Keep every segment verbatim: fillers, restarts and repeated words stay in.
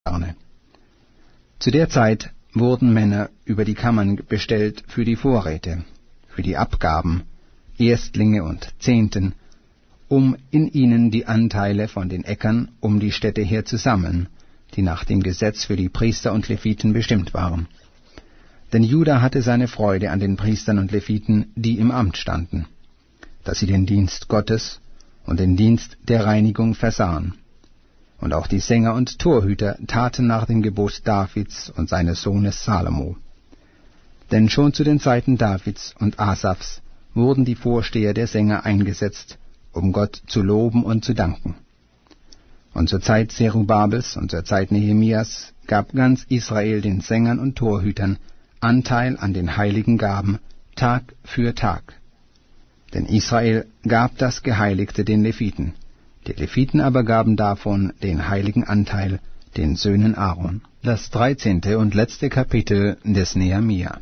Sterne. Zu der Zeit wurden Männer über die Kammern bestellt für die Vorräte, für die Abgaben, Erstlinge und Zehnten, um in ihnen die Anteile von den Äckern um die Städte her zu sammeln, die nach dem Gesetz für die Priester und Leviten bestimmt waren. Denn Juda hatte seine Freude an den Priestern und Leviten, die im Amt standen, dass sie den Dienst Gottes und den Dienst der Reinigung versahen. Und auch die Sänger und Torhüter taten nach dem Gebot Davids und seines Sohnes Salomo. Denn schon zu den Zeiten Davids und Asafs wurden die Vorsteher der Sänger eingesetzt, um Gott zu loben und zu danken. Und zur Zeit Zerubabels und zur Zeit Nehemias gab ganz Israel den Sängern und Torhütern Anteil an den heiligen Gaben, Tag für Tag. Denn Israel gab das Geheiligte den Leviten, die Leviten aber gaben davon den heiligen Anteil den Söhnen Aaron. Das dreizehnte und letzte Kapitel des Nehemia.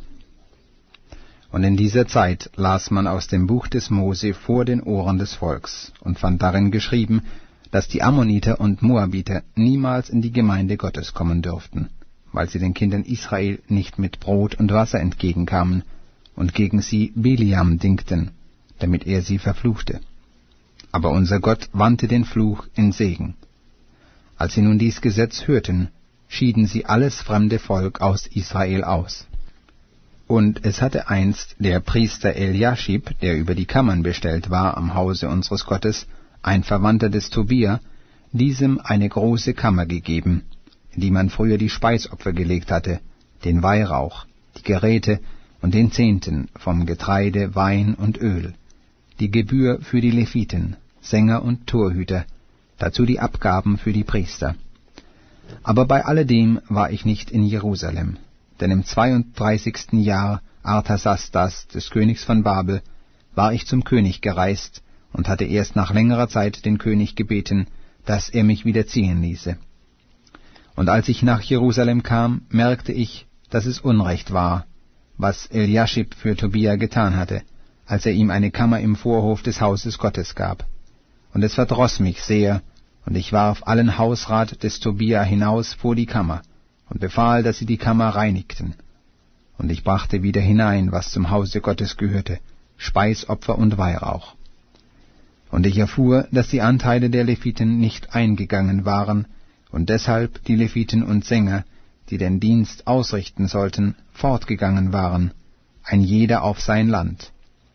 Und in dieser Zeit las man aus dem Buch des Mose vor den Ohren des Volks und fand darin geschrieben, dass die Ammoniter und Moabiter niemals in die Gemeinde Gottes kommen dürften, weil sie den Kindern Israel nicht mit Brot und Wasser entgegenkamen und gegen sie Biliam dingten, damit er sie verfluchte. Aber unser Gott wandte den Fluch in Segen. Als sie nun dies Gesetz hörten, schieden sie alles fremde Volk aus Israel aus. Und es hatte einst der Priester Eliaschib, der über die Kammern bestellt war am Hause unseres Gottes, ein Verwandter des Tobia, diesem eine große Kammer gegeben, in die man früher die Speisopfer gelegt hatte, den Weihrauch, die Geräte und den Zehnten vom Getreide, Wein und Öl, die Gebühr für die Leviten, Sänger und Torhüter, dazu die Abgaben für die Priester. Aber bei alledem war ich nicht in Jerusalem, denn im zweiunddreißigsten Jahr Artasastas, des Königs von Babel, war ich zum König gereist und hatte erst nach längerer Zeit den König gebeten, dass er mich wieder ziehen ließe. Und als ich nach Jerusalem kam, merkte ich, dass es Unrecht war, was Eliaschib für Tobia getan hatte, als er ihm eine Kammer im Vorhof des Hauses Gottes gab. Und es verdroß mich sehr, und ich warf allen Hausrat des Tobia hinaus vor die Kammer und befahl, dass sie die Kammer reinigten. Und ich brachte wieder hinein, was zum Hause Gottes gehörte, Speisopfer und Weihrauch. Und ich erfuhr, dass die Anteile der Leviten nicht eingegangen waren, und deshalb die Leviten und Sänger, die den Dienst ausrichten sollten, fortgegangen waren, ein jeder auf sein Land.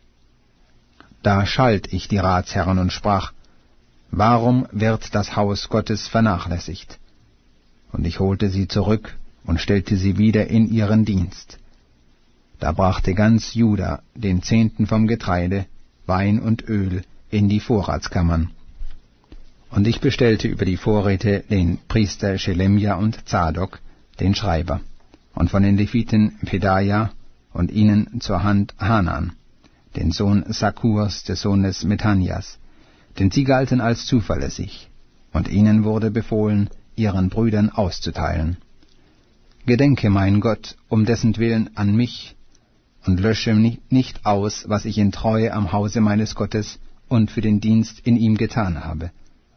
Da schalt ich die Ratsherren und sprach, warum wird das Haus Gottes vernachlässigt? Und ich holte sie zurück und stellte sie wieder in ihren Dienst. Da brachte ganz Juda den Zehnten vom Getreide, Wein und Öl in die Vorratskammern. Und ich bestellte über die Vorräte den Priester Schelemja und Zadok, den Schreiber, und von den Leviten Pedaja und ihnen zur Hand Hanan, den Sohn Sakkurs, des Sohnes Metanias, denn sie galten als zuverlässig, und ihnen wurde befohlen, ihren Brüdern auszuteilen. Gedenke, mein Gott, um dessen Willen an mich, und lösche nicht aus, was ich in Treue am Hause meines Gottes und für den Dienst in ihm getan habe.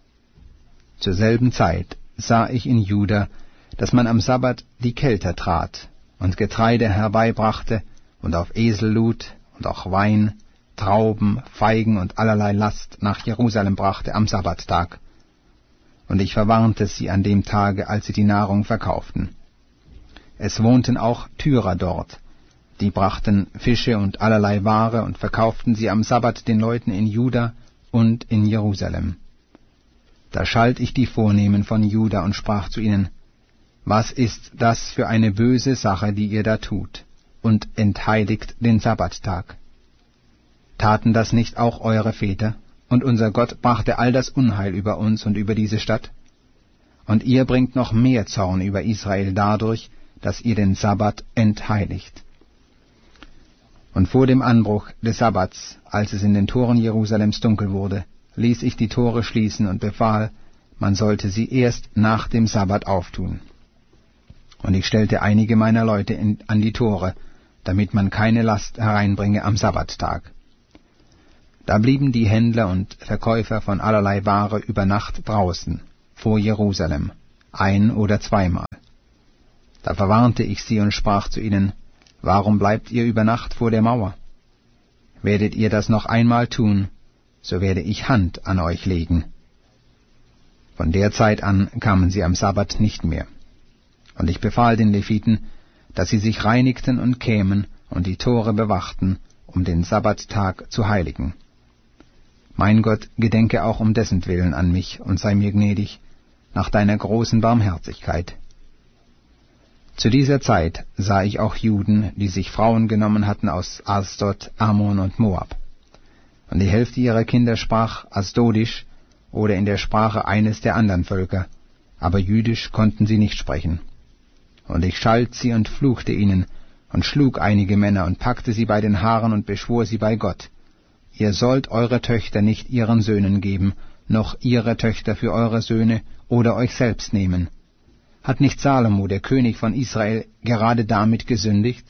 Zur selben Zeit sah ich in Juda, dass man am Sabbat die Kelter trat und Getreide herbeibrachte und auf Esel lud und auch Wein, Trauben, Feigen und allerlei Last nach Jerusalem brachte am Sabbattag. Und ich verwarnte sie an dem Tage, als sie die Nahrung verkauften. Es wohnten auch Tyrer dort, die brachten Fische und allerlei Ware und verkauften sie am Sabbat den Leuten in Juda und in Jerusalem. Da schalt ich die Vornehmen von Juda und sprach zu ihnen, was ist das für eine böse Sache, die ihr da tut, und entheiligt den Sabbattag? Taten das nicht auch eure Väter, und unser Gott brachte all das Unheil über uns und über diese Stadt? Und ihr bringt noch mehr Zorn über Israel dadurch, dass ihr den Sabbat entheiligt. Und vor dem Anbruch des Sabbats, als es in den Toren Jerusalems dunkel wurde, ließ ich die Tore schließen und befahl, man sollte sie erst nach dem Sabbat auftun. Und ich stellte einige meiner Leute in, an die Tore, damit man keine Last hereinbringe am Sabbattag. Da blieben die Händler und Verkäufer von allerlei Ware über Nacht draußen, vor Jerusalem, ein oder zweimal. Da verwarnte ich sie und sprach zu ihnen, warum bleibt ihr über Nacht vor der Mauer? Werdet ihr das noch einmal tun, so werde ich Hand an euch legen. Von der Zeit an kamen sie am Sabbat nicht mehr. Und ich befahl den Leviten, dass sie sich reinigten und kämen und die Tore bewachten, um den Sabbattag zu heiligen. Mein Gott, gedenke auch um dessen Willen an mich und sei mir gnädig, nach deiner großen Barmherzigkeit. Zu dieser Zeit sah ich auch Juden, die sich Frauen genommen hatten aus Asdod, Ammon und Moab. Und die Hälfte ihrer Kinder sprach Asdodisch oder in der Sprache eines der anderen Völker, aber Jüdisch konnten sie nicht sprechen. Und ich schalt sie und fluchte ihnen und schlug einige Männer und packte sie bei den Haaren und beschwor sie bei Gott, ihr sollt eure Töchter nicht ihren Söhnen geben, noch ihre Töchter für eure Söhne oder euch selbst nehmen. Hat nicht Salomo, der König von Israel, gerade damit gesündigt?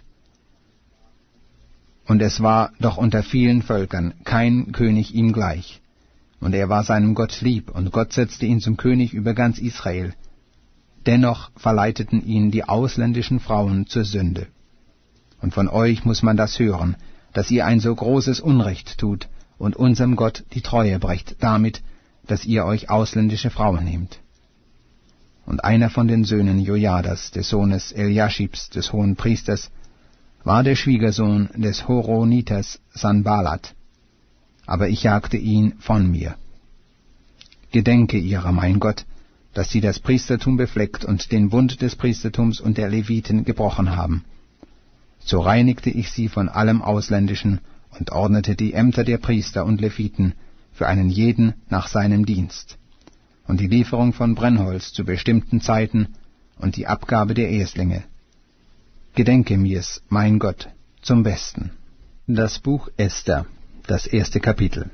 Und es war doch unter vielen Völkern kein König ihm gleich. Und er war seinem Gott lieb, und Gott setzte ihn zum König über ganz Israel. Dennoch verleiteten ihn die ausländischen Frauen zur Sünde. Und von euch muss man das hören, dass ihr ein so großes Unrecht tut und unserem Gott die Treue brecht, damit, dass ihr euch ausländische Frauen nehmt. Und einer von den Söhnen Jojadas, des Sohnes Eliaschibs, des hohen Priesters, war der Schwiegersohn des Horoniters Sanballat, aber ich jagte ihn von mir. Gedenke ihrer, mein Gott, dass sie das Priestertum befleckt und den Bund des Priestertums und der Leviten gebrochen haben. So reinigte ich sie von allem Ausländischen und ordnete die Ämter der Priester und Leviten für einen jeden nach seinem Dienst, und die Lieferung von Brennholz zu bestimmten Zeiten und die Abgabe der Erstlinge. Gedenke mir's, mein Gott, zum Besten. Das Buch Esther, das erste Kapitel.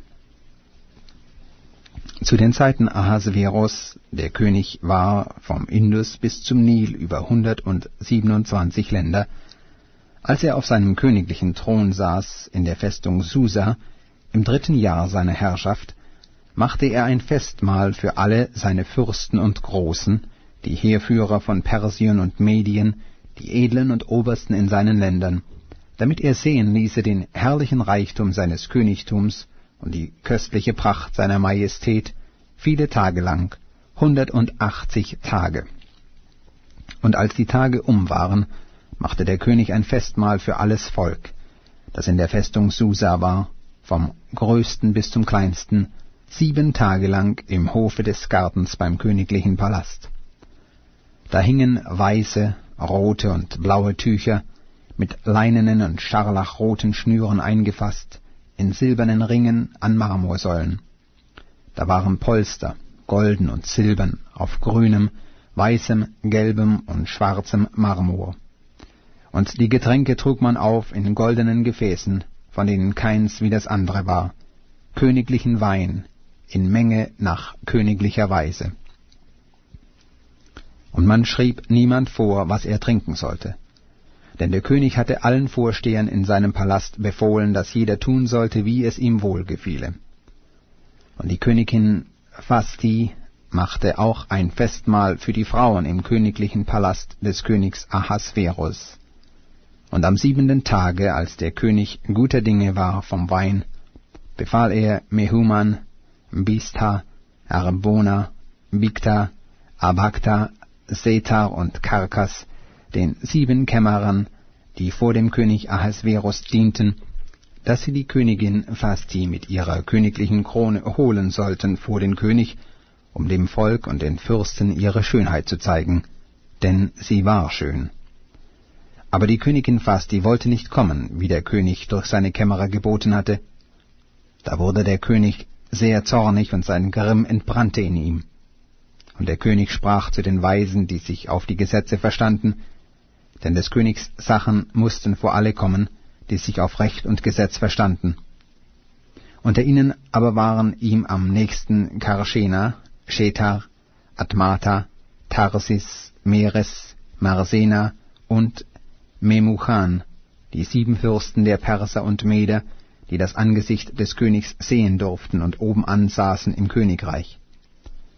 Zu den Zeiten Ahasveros, der König war vom Indus bis zum Nil über hundertsiebenundzwanzig Länder, als er auf seinem königlichen Thron saß in der Festung Susa, im dritten Jahr seiner Herrschaft, machte er ein Festmahl für alle seine Fürsten und Großen, die Heerführer von Persien und Medien, die Edlen und Obersten in seinen Ländern, damit er sehen ließe den herrlichen Reichtum seines Königtums und die köstliche Pracht seiner Majestät viele Tage lang, hundertachtzig Tage. Und als die Tage um waren, machte der König ein Festmahl für alles Volk, das in der Festung Susa war, vom größten bis zum kleinsten, sieben Tage lang im Hofe des Gartens beim königlichen Palast. Da hingen weiße, rote und blaue Tücher, mit leinenen und scharlachroten Schnüren eingefasst, in silbernen Ringen an Marmorsäulen. Da waren Polster, golden und silbern, auf grünem, weißem, gelbem und schwarzem Marmor. Und die Getränke trug man auf in goldenen Gefäßen, von denen keins wie das andere war, königlichen Wein, in Menge nach königlicher Weise. Und man schrieb niemand vor, was er trinken sollte. Denn der König hatte allen Vorstehern in seinem Palast befohlen, dass jeder tun sollte, wie es ihm wohlgefiele. Und die Königin Vashti machte auch ein Festmahl für die Frauen im königlichen Palast des Königs Ahasveros. Und am siebenten Tage, als der König guter Dinge war vom Wein, befahl er Mehuman, Biztha, Arbona, Bigtha, Abagtha, Setar und Karkas, den sieben Kämmerern, die vor dem König Ahasveros dienten, dass sie die Königin Vashti mit ihrer königlichen Krone holen sollten vor den König, um dem Volk und den Fürsten ihre Schönheit zu zeigen, denn sie war schön. Aber die Königin Vashti wollte nicht kommen, wie der König durch seine Kämmerer geboten hatte. Da wurde der König sehr zornig und sein Grimm entbrannte in ihm. Und der König sprach zu den Weisen, die sich auf die Gesetze verstanden, denn des Königs Sachen mussten vor alle kommen, die sich auf Recht und Gesetz verstanden. Unter ihnen aber waren ihm am nächsten Karschena, Shetar, Admata, Tarsis, Meres, Marsena und Memuchan, die sieben Fürsten der Perser und Meder, die das Angesicht des Königs sehen durften und obenan saßen im Königreich.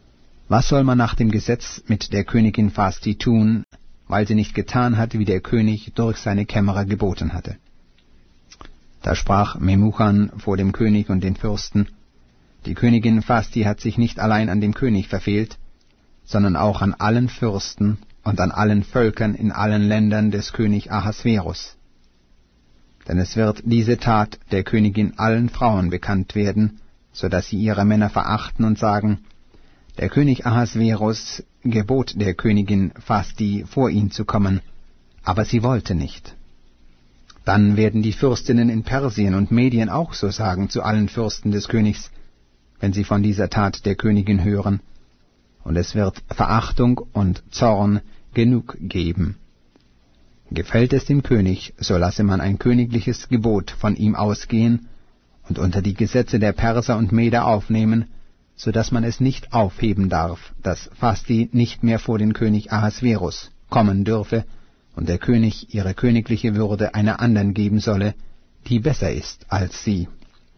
Was soll man nach dem Gesetz mit der Königin Vashti tun, weil sie nicht getan hat, wie der König durch seine Kämmerer geboten hatte? Da sprach Memuchan vor dem König und den Fürsten: Die Königin Vashti hat sich nicht allein an dem König verfehlt, sondern auch an allen Fürsten und an allen Völkern in allen Ländern des König Ahasverus. Denn es wird diese Tat der Königin allen Frauen bekannt werden, so dass sie ihre Männer verachten und sagen: Der König Ahasverus gebot der Königin Vashti, vor ihn zu kommen, aber sie wollte nicht. Dann werden die Fürstinnen in Persien und Medien auch so sagen zu allen Fürsten des Königs, wenn sie von dieser Tat der Königin hören, und es wird Verachtung und Zorn genug geben. Gefällt es dem König, so lasse man ein königliches Gebot von ihm ausgehen und unter die Gesetze der Perser und Meder aufnehmen, so dass man es nicht aufheben darf, dass Vashti nicht mehr vor den König Ahasverus kommen dürfe und der König ihre königliche Würde einer anderen geben solle, die besser ist als sie.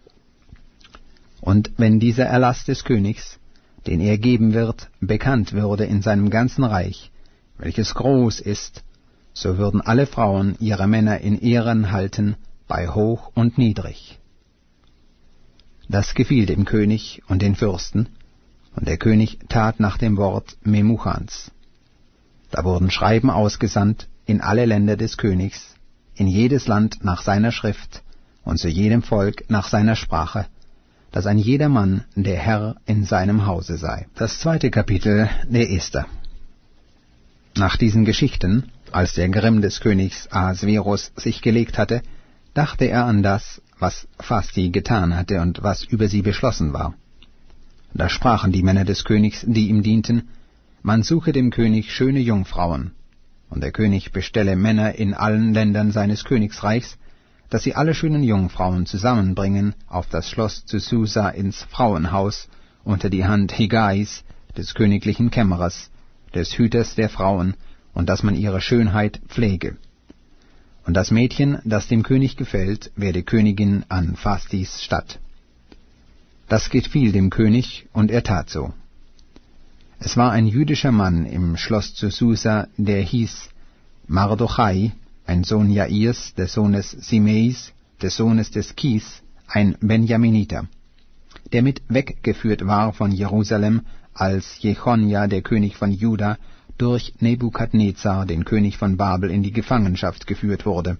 Und wenn dieser Erlass des Königs, den er geben wird, bekannt würde in seinem ganzen Reich, welches groß ist, so würden alle Frauen ihre Männer in Ehren halten, bei hoch und niedrig. Das gefiel dem König und den Fürsten, und der König tat nach dem Wort Memuchans. Da wurden Schreiben ausgesandt in alle Länder des Königs, in jedes Land nach seiner Schrift und zu jedem Volk nach seiner Sprache, dass ein jeder Mann der Herr in seinem Hause sei. Das zweite Kapitel der Esther. Nach diesen Geschichten, als der Grimm des Königs Ahasverus sich gelegt hatte, dachte er an das, was Vashti getan hatte und was über sie beschlossen war. Da sprachen die Männer des Königs, die ihm dienten: Man suche dem König schöne Jungfrauen, und der König bestelle Männer in allen Ländern seines Königsreichs, dass sie alle schönen Jungfrauen zusammenbringen auf das Schloss zu Susa ins Frauenhaus unter die Hand Hegais, des königlichen Kämmerers, des Hüters der Frauen, und dass man ihre Schönheit pflege. Und das Mädchen, das dem König gefällt, werde Königin an Vashtis Statt. Das gefiel dem König, und er tat so. Es war ein jüdischer Mann im Schloss zu Susa, der hieß Mardochai, ein Sohn Jairs, des Sohnes Simeis, des Sohnes des Kis, ein Benjaminiter, der mit weggeführt war von Jerusalem, als Jechonja, der König von Juda, durch Nebukadnezar, den König von Babel, in die Gefangenschaft geführt wurde.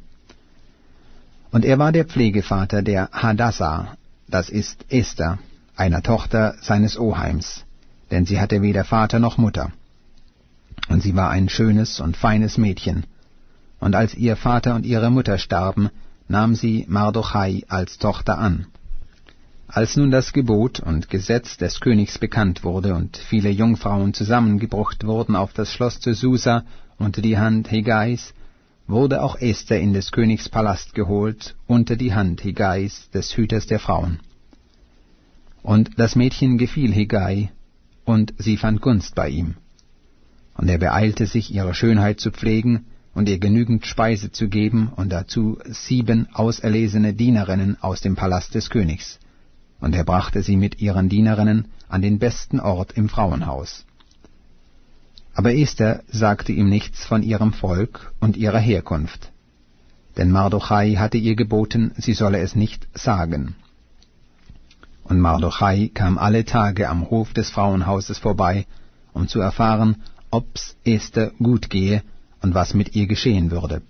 Und er war der Pflegevater der Hadassa, das ist Esther, einer Tochter seines Oheims, denn sie hatte weder Vater noch Mutter. Und sie war ein schönes und feines Mädchen. Und als ihr Vater und ihre Mutter starben, nahm sie Mardochai als Tochter an. Als nun das Gebot und Gesetz des Königs bekannt wurde und viele Jungfrauen zusammengebracht wurden auf das Schloss zu Susa unter die Hand Hegais, wurde auch Esther in des Königs Palast geholt unter die Hand Hegais, des Hüters der Frauen. Und das Mädchen gefiel Hegai, und sie fand Gunst bei ihm. Und er beeilte sich, ihre Schönheit zu pflegen und ihr genügend Speise zu geben, und dazu sieben auserlesene Dienerinnen aus dem Palast des Königs. Und er brachte sie mit ihren Dienerinnen an den besten Ort im Frauenhaus. Aber Esther sagte ihm nichts von ihrem Volk und ihrer Herkunft, denn Mardochai hatte ihr geboten, sie solle es nicht sagen. Und Mardochai kam alle Tage am Hof des Frauenhauses vorbei, um zu erfahren, ob's Esther gut gehe und was mit ihr geschehen würde.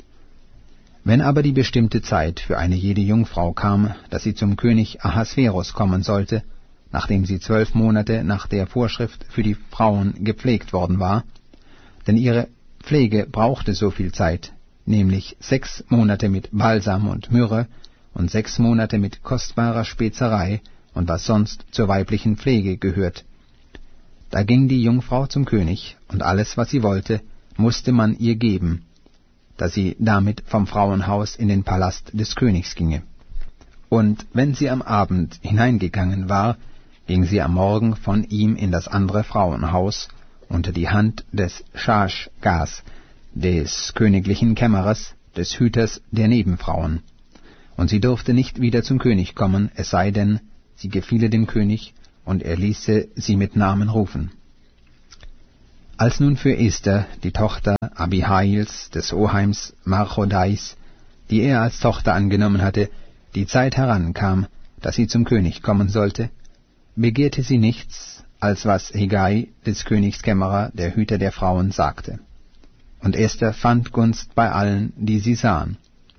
Wenn aber die bestimmte Zeit für eine jede Jungfrau kam, dass sie zum König Ahasverus kommen sollte, nachdem sie zwölf Monate nach der Vorschrift für die Frauen gepflegt worden war, denn ihre Pflege brauchte so viel Zeit, nämlich sechs Monate mit Balsam und Myrrhe und sechs Monate mit kostbarer Spezerei und was sonst zur weiblichen Pflege gehört. Da ging die Jungfrau zum König, und alles, was sie wollte, musste man ihr geben, da sie damit vom Frauenhaus in den Palast des Königs ginge. Und wenn sie am Abend hineingegangen war, ging sie am Morgen von ihm in das andere Frauenhaus unter die Hand des Schaschgas, des königlichen Kämmerers, des Hüters der Nebenfrauen. Und sie durfte nicht wieder zum König kommen, es sei denn, sie gefiele dem König, und er ließe sie mit Namen rufen. Als nun für Esther, die Tochter Abihails, des Oheims Marchodais, die er als Tochter angenommen hatte, die Zeit herankam, dass sie zum König kommen sollte, begehrte sie nichts, als was Hegai, des Königs Kämmerer, der Hüter der Frauen, sagte. Und Esther fand Gunst bei allen, die sie sahen.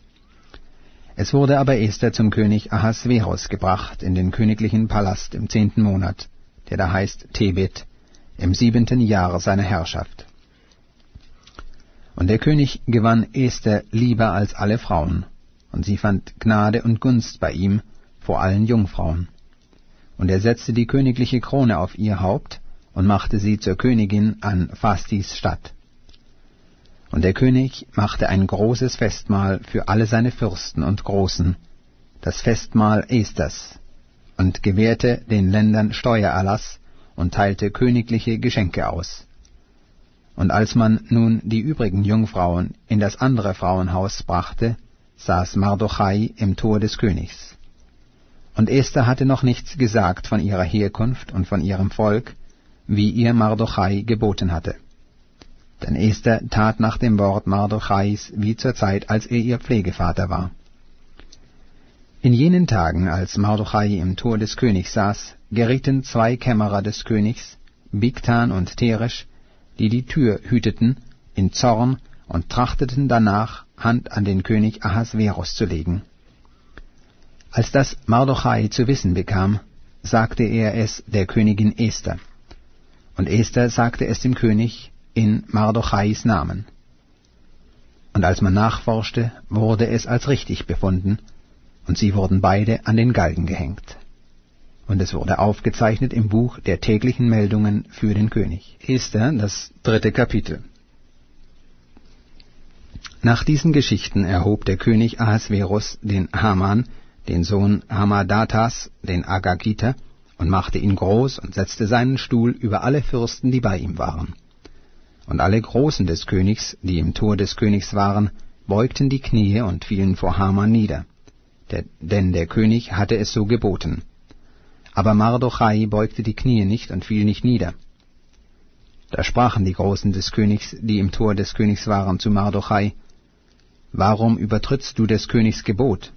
Es wurde aber Esther zum König Ahasveros gebracht in den königlichen Palast im zehnten Monat, der da heißt Tebet, im siebenten Jahre seiner Herrschaft. Und der König gewann Esther lieber als alle Frauen, und sie fand Gnade und Gunst bei ihm vor allen Jungfrauen. Und er setzte die königliche Krone auf ihr Haupt und machte sie zur Königin an Vastis Stadt. Und der König machte ein großes Festmahl für alle seine Fürsten und Großen, das Festmahl Esthers, und gewährte den Ländern Steuererlass und teilte königliche Geschenke aus. Und als man nun die übrigen Jungfrauen in das andere Frauenhaus brachte, saß Mardochai im Tor des Königs. Und Esther hatte noch nichts gesagt von ihrer Herkunft und von ihrem Volk, wie ihr Mardochai geboten hatte. Denn Esther tat nach dem Wort Mardochais wie zur Zeit, als er ihr Pflegevater war. In jenen Tagen, als Mardochai im Tor des Königs saß, gerieten zwei Kämmerer des Königs, Bigtan und Teresch, die die Tür hüteten, in Zorn und trachteten danach, Hand an den König Ahasveros zu legen. Als das Mardochai zu wissen bekam, sagte er es der Königin Esther. Und Esther sagte es dem König in Mardochais Namen. Und als man nachforschte, wurde es als richtig befunden, und sie wurden beide an den Galgen gehängt. Und es wurde aufgezeichnet im Buch der täglichen Meldungen für den König. Esther, das dritte Kapitel. Nach diesen Geschichten erhob der König Ahasveros den Haman, den Sohn Hamadatas, den Agagiter, und machte ihn groß und setzte seinen Stuhl über alle Fürsten, die bei ihm waren. Und alle Großen des Königs, die im Tor des Königs waren, beugten die Knie und fielen vor Haman nieder, der, denn der König hatte es so geboten. Aber Mardochai beugte die Knie nicht und fiel nicht nieder. Da sprachen die Großen des Königs, die im Tor des Königs waren, zu Mardochai: Warum übertrittst du des Königs Gebot?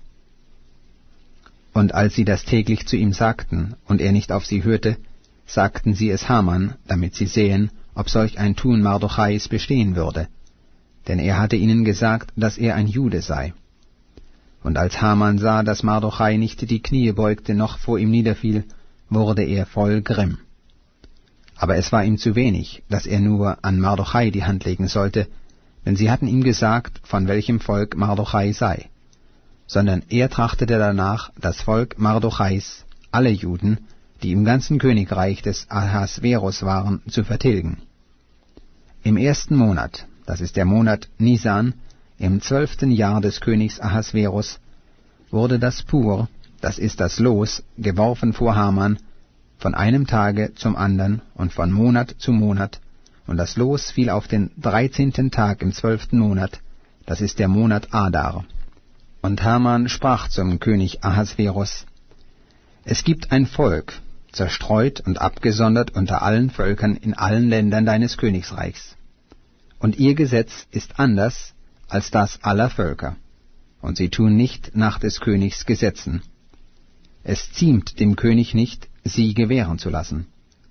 Und als sie das täglich zu ihm sagten, und er nicht auf sie hörte, sagten sie es Haman, damit sie sehen, ob solch ein Tun Mardochais bestehen würde. Denn er hatte ihnen gesagt, dass er ein Jude sei. Und als Haman sah, dass Mardochai nicht die Knie beugte, noch vor ihm niederfiel, wurde er voll Grimm. Aber es war ihm zu wenig, dass er nur an Mardochai die Hand legen sollte, denn sie hatten ihm gesagt, von welchem Volk Mardochai sei. Sondern er trachtete danach, das Volk Mardochais, alle Juden, die im ganzen Königreich des Ahasveros waren, zu vertilgen. Im ersten Monat, das ist der Monat Nisan, im zwölften Jahr des Königs Ahasveros, wurde das Pur, das ist das Los, geworfen vor Haman, von einem Tage zum andern und von Monat zu Monat, und das Los fiel auf den dreizehnten Tag im zwölften Monat, das ist der Monat Adar. Und Haman sprach zum König Ahasveros: Es gibt ein Volk, zerstreut und abgesondert unter allen Völkern in allen Ländern deines Königsreichs. Und ihr Gesetz ist anders als das aller Völker, und sie tun nicht nach des Königs Gesetzen. Es ziemt dem König nicht, sie gewähren zu lassen.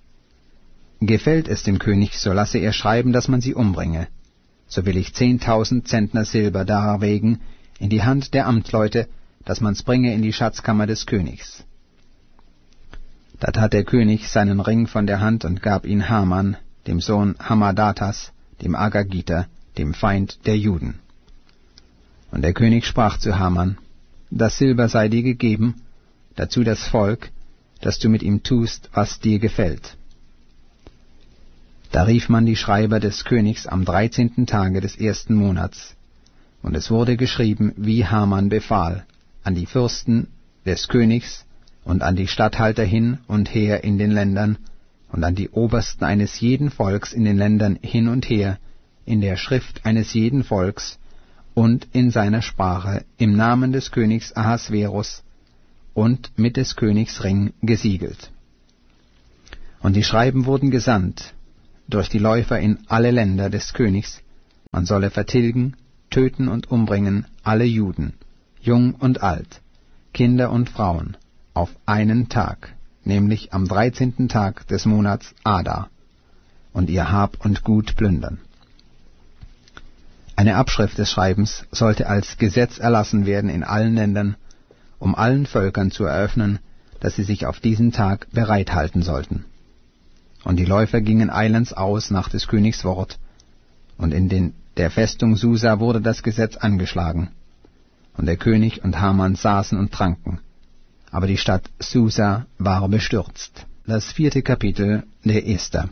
Gefällt es dem König, so lasse er schreiben, dass man sie umbringe. So will ich zehntausend Zentner Silber darwegen in die Hand der Amtleute, dass man's bringe in die Schatzkammer des Königs. Da tat der König seinen Ring von der Hand und gab ihn Haman, dem Sohn Hamadatas, dem Agagiter, dem Feind der Juden. Und der König sprach zu Haman: Das Silber sei dir gegeben, dazu das Volk, dass du mit ihm tust, was dir gefällt. Da rief man die Schreiber des Königs am dreizehnten Tage des ersten Monats, und es wurde geschrieben, wie Haman befahl, an die Fürsten des Königs und an die Statthalter hin und her in den Ländern und an die Obersten eines jeden Volks in den Ländern hin und her, in der Schrift eines jeden Volks und in seiner Sprache, im Namen des Königs Ahasveros und mit des Königs Ring gesiegelt. Und die Schreiben wurden gesandt, durch die Läufer in alle Länder des Königs, man solle vertilgen, töten und umbringen alle Juden, jung und alt, Kinder und Frauen, auf einen Tag, nämlich am dreizehnten Tag des Monats Adar, und ihr Hab und Gut plündern. Eine Abschrift des Schreibens sollte als Gesetz erlassen werden in allen Ländern, um allen Völkern zu eröffnen, dass sie sich auf diesen Tag bereithalten sollten. Und die Läufer gingen eilends aus nach des Königs Wort, und in den, der Festung Susa wurde das Gesetz angeschlagen. Und der König und Haman saßen und tranken, aber die Stadt Susa war bestürzt. Das vierte Kapitel der Esther.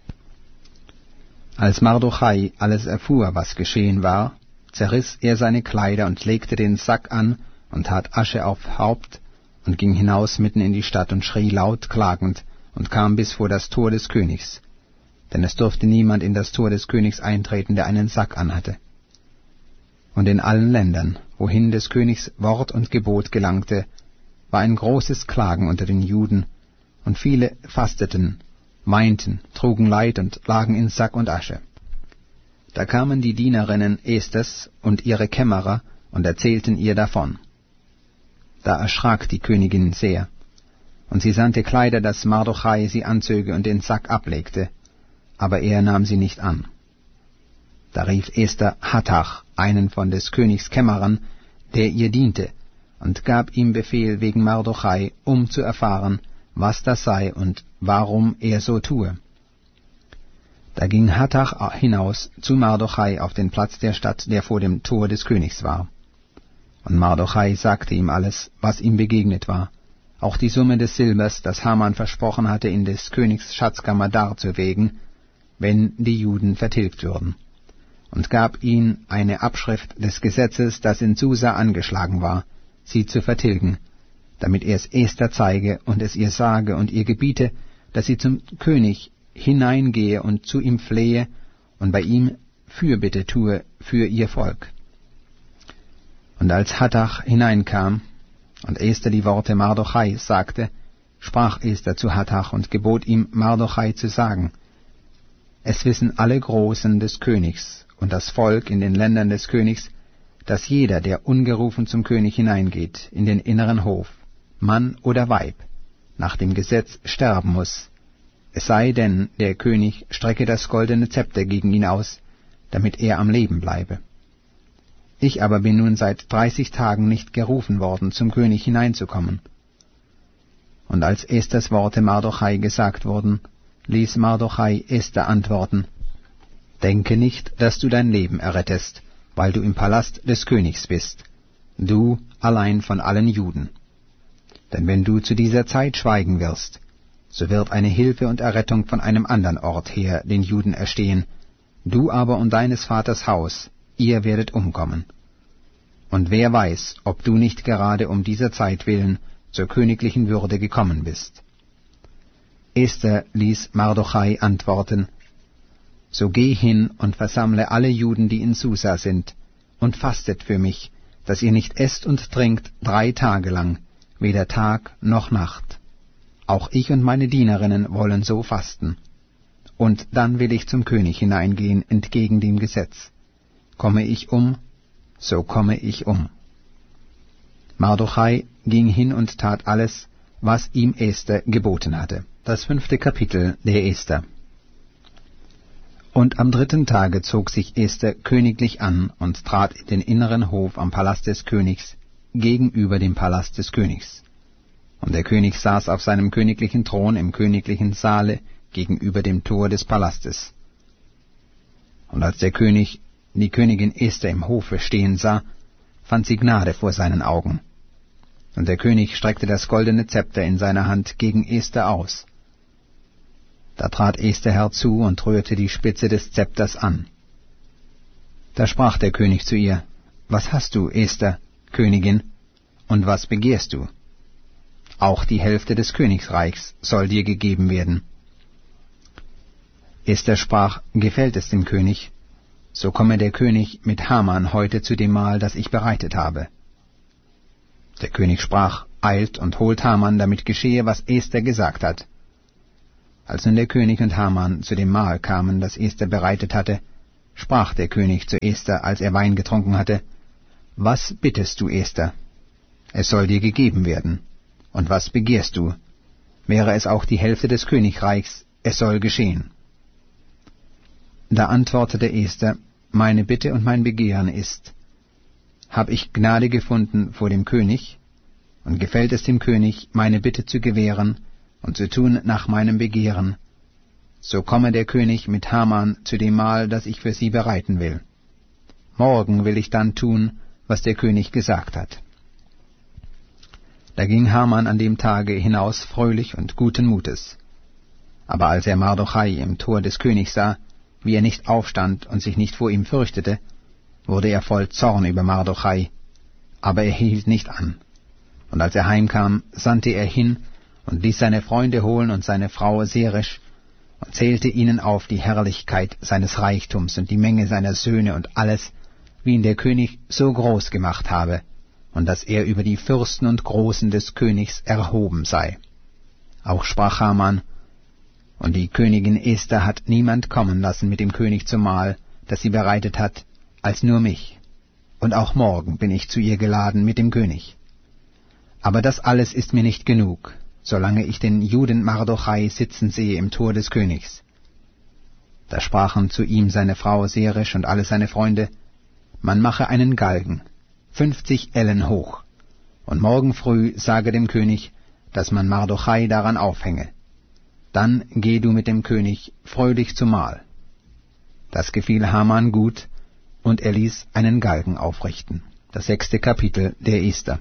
Als Mardochai alles erfuhr, was geschehen war, zerriss er seine Kleider und legte den Sack an und tat Asche auf Haupt und ging hinaus mitten in die Stadt und schrie laut klagend und kam bis vor das Tor des Königs. Denn es durfte niemand in das Tor des Königs eintreten, der einen Sack anhatte. Und in allen Ländern, wohin des Königs Wort und Gebot gelangte, war ein großes Klagen unter den Juden, und viele fasteten, weinten, trugen Leid und lagen in Sack und Asche. Da kamen die Dienerinnen Esthers und ihre Kämmerer und erzählten ihr davon. Da erschrak die Königin sehr, und sie sandte Kleider, dass Mardochai sie anzöge und den Sack ablegte, aber er nahm sie nicht an. Da rief Esther Hathach, einen von des Königs Kämmerern, der ihr diente, und gab ihm Befehl wegen Mardochai, um zu erfahren, was das sei und warum er so tue. Da ging Hathach hinaus zu Mardochai auf den Platz der Stadt, der vor dem Tor des Königs war. Und Mardochai sagte ihm alles, was ihm begegnet war, auch die Summe des Silbers, das Haman versprochen hatte, in des Königs Schatzkammer darzuwägen, wenn die Juden vertilgt würden, und gab ihm eine Abschrift des Gesetzes, das in Susa angeschlagen war, sie zu vertilgen, damit er es Esther zeige und es ihr sage und ihr gebiete, dass sie zum König hineingehe und zu ihm flehe und bei ihm Fürbitte tue für ihr Volk. Und als Hathach hineinkam und Esther die Worte Mardochai sagte, sprach Esther zu Hathach und gebot ihm, Mardochai zu sagen, es wissen alle Großen des Königs und das Volk in den Ländern des Königs, dass jeder, der ungerufen zum König hineingeht, in den inneren Hof, Mann oder Weib, nach dem Gesetz sterben muss, es sei denn, der König strecke das goldene Zepter gegen ihn aus, damit er am Leben bleibe. Ich aber bin nun seit dreißig Tagen nicht gerufen worden, zum König hineinzukommen. Und als Esthers Worte Mardochai gesagt wurden, ließ Mardochai Esther antworten, denke nicht, dass du dein Leben errettest, weil du im Palast des Königs bist, du allein von allen Juden. Denn wenn du zu dieser Zeit schweigen wirst, so wird eine Hilfe und Errettung von einem anderen Ort her den Juden erstehen, du aber und deines Vaters Haus, ihr werdet umkommen. Und wer weiß, ob du nicht gerade um dieser Zeit willen zur königlichen Würde gekommen bist. Esther ließ Mardochai antworten, so geh hin und versammle alle Juden, die in Susa sind, und fastet für mich, dass ihr nicht esst und trinkt drei Tage lang, weder Tag noch Nacht. Auch ich und meine Dienerinnen wollen so fasten. Und dann will ich zum König hineingehen, entgegen dem Gesetz. Komme ich um, so komme ich um. Mardochai ging hin und tat alles, was ihm Esther geboten hatte. Das fünfte Kapitel der Esther. Und am dritten Tage zog sich Esther königlich an und trat in den inneren Hof am Palast des Königs, gegenüber dem Palast des Königs. Und der König saß auf seinem königlichen Thron im königlichen Saale gegenüber dem Tor des Palastes. Und als der König die Königin Esther im Hofe stehen sah, fand sie Gnade vor seinen Augen. Und der König streckte das goldene Zepter in seiner Hand gegen Esther aus. Da trat Esther herzu und rührte die Spitze des Zepters an. Da sprach der König zu ihr, was hast du, Esther, Königin, und was begehrst du? Auch die Hälfte des Königsreichs soll dir gegeben werden. Esther sprach, gefällt es dem König, so komme der König mit Haman heute zu dem Mahl, das ich bereitet habe. Der König sprach, eilt und holt Haman, damit geschehe, was Esther gesagt hat. Als nun der König und Haman zu dem Mahl kamen, das Esther bereitet hatte, sprach der König zu Esther, als er Wein getrunken hatte: Was bittest du, Esther? Es soll dir gegeben werden. Und was begehrst du? Wäre es auch die Hälfte des Königreichs, es soll geschehen. Da antwortete Esther: Meine Bitte und mein Begehren ist: Hab ich Gnade gefunden vor dem König, und gefällt es dem König, meine Bitte zu gewähren und zu tun nach meinem Begehren, so komme der König mit Haman zu dem Mahl, das ich für sie bereiten will. Morgen will ich dann tun, was der König gesagt hat. Da ging Haman an dem Tage hinaus fröhlich und guten Mutes. Aber als er Mardochai im Tor des Königs sah, wie er nicht aufstand und sich nicht vor ihm fürchtete, wurde er voll Zorn über Mardochai, aber er hielt nicht an. Und als er heimkam, sandte er hin und ließ seine Freunde holen und seine Frau Zeresh und zählte ihnen auf die Herrlichkeit seines Reichtums und die Menge seiner Söhne und alles, wie ihn der König so groß gemacht habe, und dass er über die Fürsten und Großen des Königs erhoben sei. Auch sprach Haman: Und die Königin Esther hat niemand kommen lassen mit dem König zum Mahl, das sie bereitet hat, als nur mich. Und auch morgen bin ich zu ihr geladen mit dem König. Aber das alles ist mir nicht genug, solange ich den Juden Mardochai sitzen sehe im Tor des Königs. Da sprachen zu ihm seine Frau Zeresh und alle seine Freunde: Man mache einen Galgen, fünfzig Ellen hoch, und morgen früh sage dem König, dass man Mardochai daran aufhänge. Dann geh du mit dem König fröhlich zum Mahl. Das gefiel Haman gut, und er ließ einen Galgen aufrichten. Das sechste Kapitel der Esther.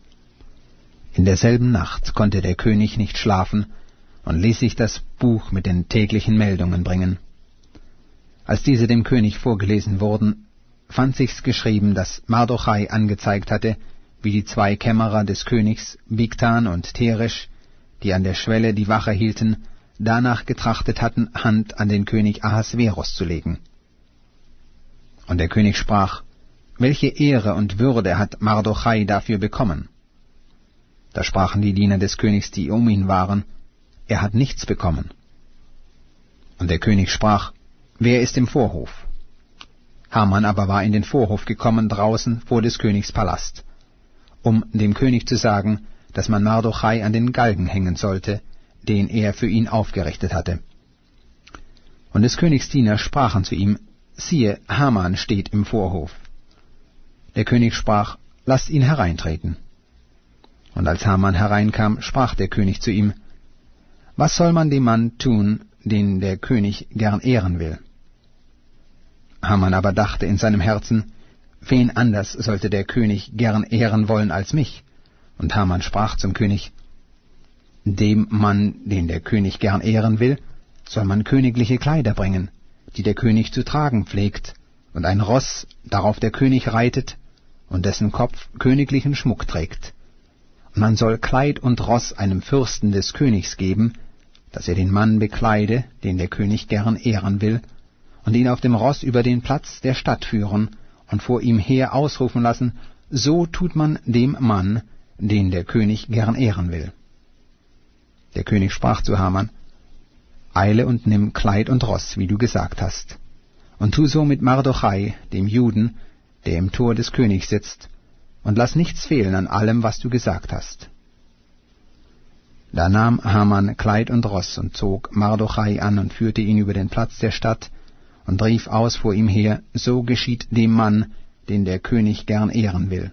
In derselben Nacht konnte der König nicht schlafen und ließ sich das Buch mit den täglichen Meldungen bringen. Als diese dem König vorgelesen wurden, fand sich's geschrieben, dass Mardochai angezeigt hatte, wie die zwei Kämmerer des Königs, Bigtan und Teresh, die an der Schwelle die Wache hielten, danach getrachtet hatten, Hand an den König Ahasveros zu legen. Und der König sprach: Welche Ehre und Würde hat Mardochai dafür bekommen? Da sprachen die Diener des Königs, die um ihn waren: Er hat nichts bekommen. Und der König sprach: Wer ist im Vorhof? Haman aber war in den Vorhof gekommen, draußen vor des Königs Palast, um dem König zu sagen, dass man Mardochai an den Galgen hängen sollte, den er für ihn aufgerichtet hatte. Und des Königs Diener sprachen zu ihm: Siehe, Haman steht im Vorhof. Der König sprach: Lasst ihn hereintreten. Und als Haman hereinkam, sprach der König zu ihm: Was soll man dem Mann tun, den der König gern ehren will? Haman aber dachte in seinem Herzen: Wen anders sollte der König gern ehren wollen als mich? Und Haman sprach zum König: Dem Mann, den der König gern ehren will, soll man königliche Kleider bringen, die der König zu tragen pflegt, und ein Ross, darauf der König reitet, und dessen Kopf königlichen Schmuck trägt. Und man soll Kleid und Ross einem Fürsten des Königs geben, dass er den Mann bekleide, den der König gern ehren will, und ihn auf dem Ross über den Platz der Stadt führen und vor ihm her ausrufen lassen: So tut man dem Mann, den der König gern ehren will. Der König sprach zu Haman: Eile und nimm Kleid und Ross, wie du gesagt hast, und tu so mit Mardochai, dem Juden, der im Tor des Königs sitzt, und lass nichts fehlen an allem, was du gesagt hast. Da nahm Haman Kleid und Ross und zog Mardochai an und führte ihn über den Platz der Stadt und rief aus vor ihm her: So geschieht dem Mann, den der König gern ehren will.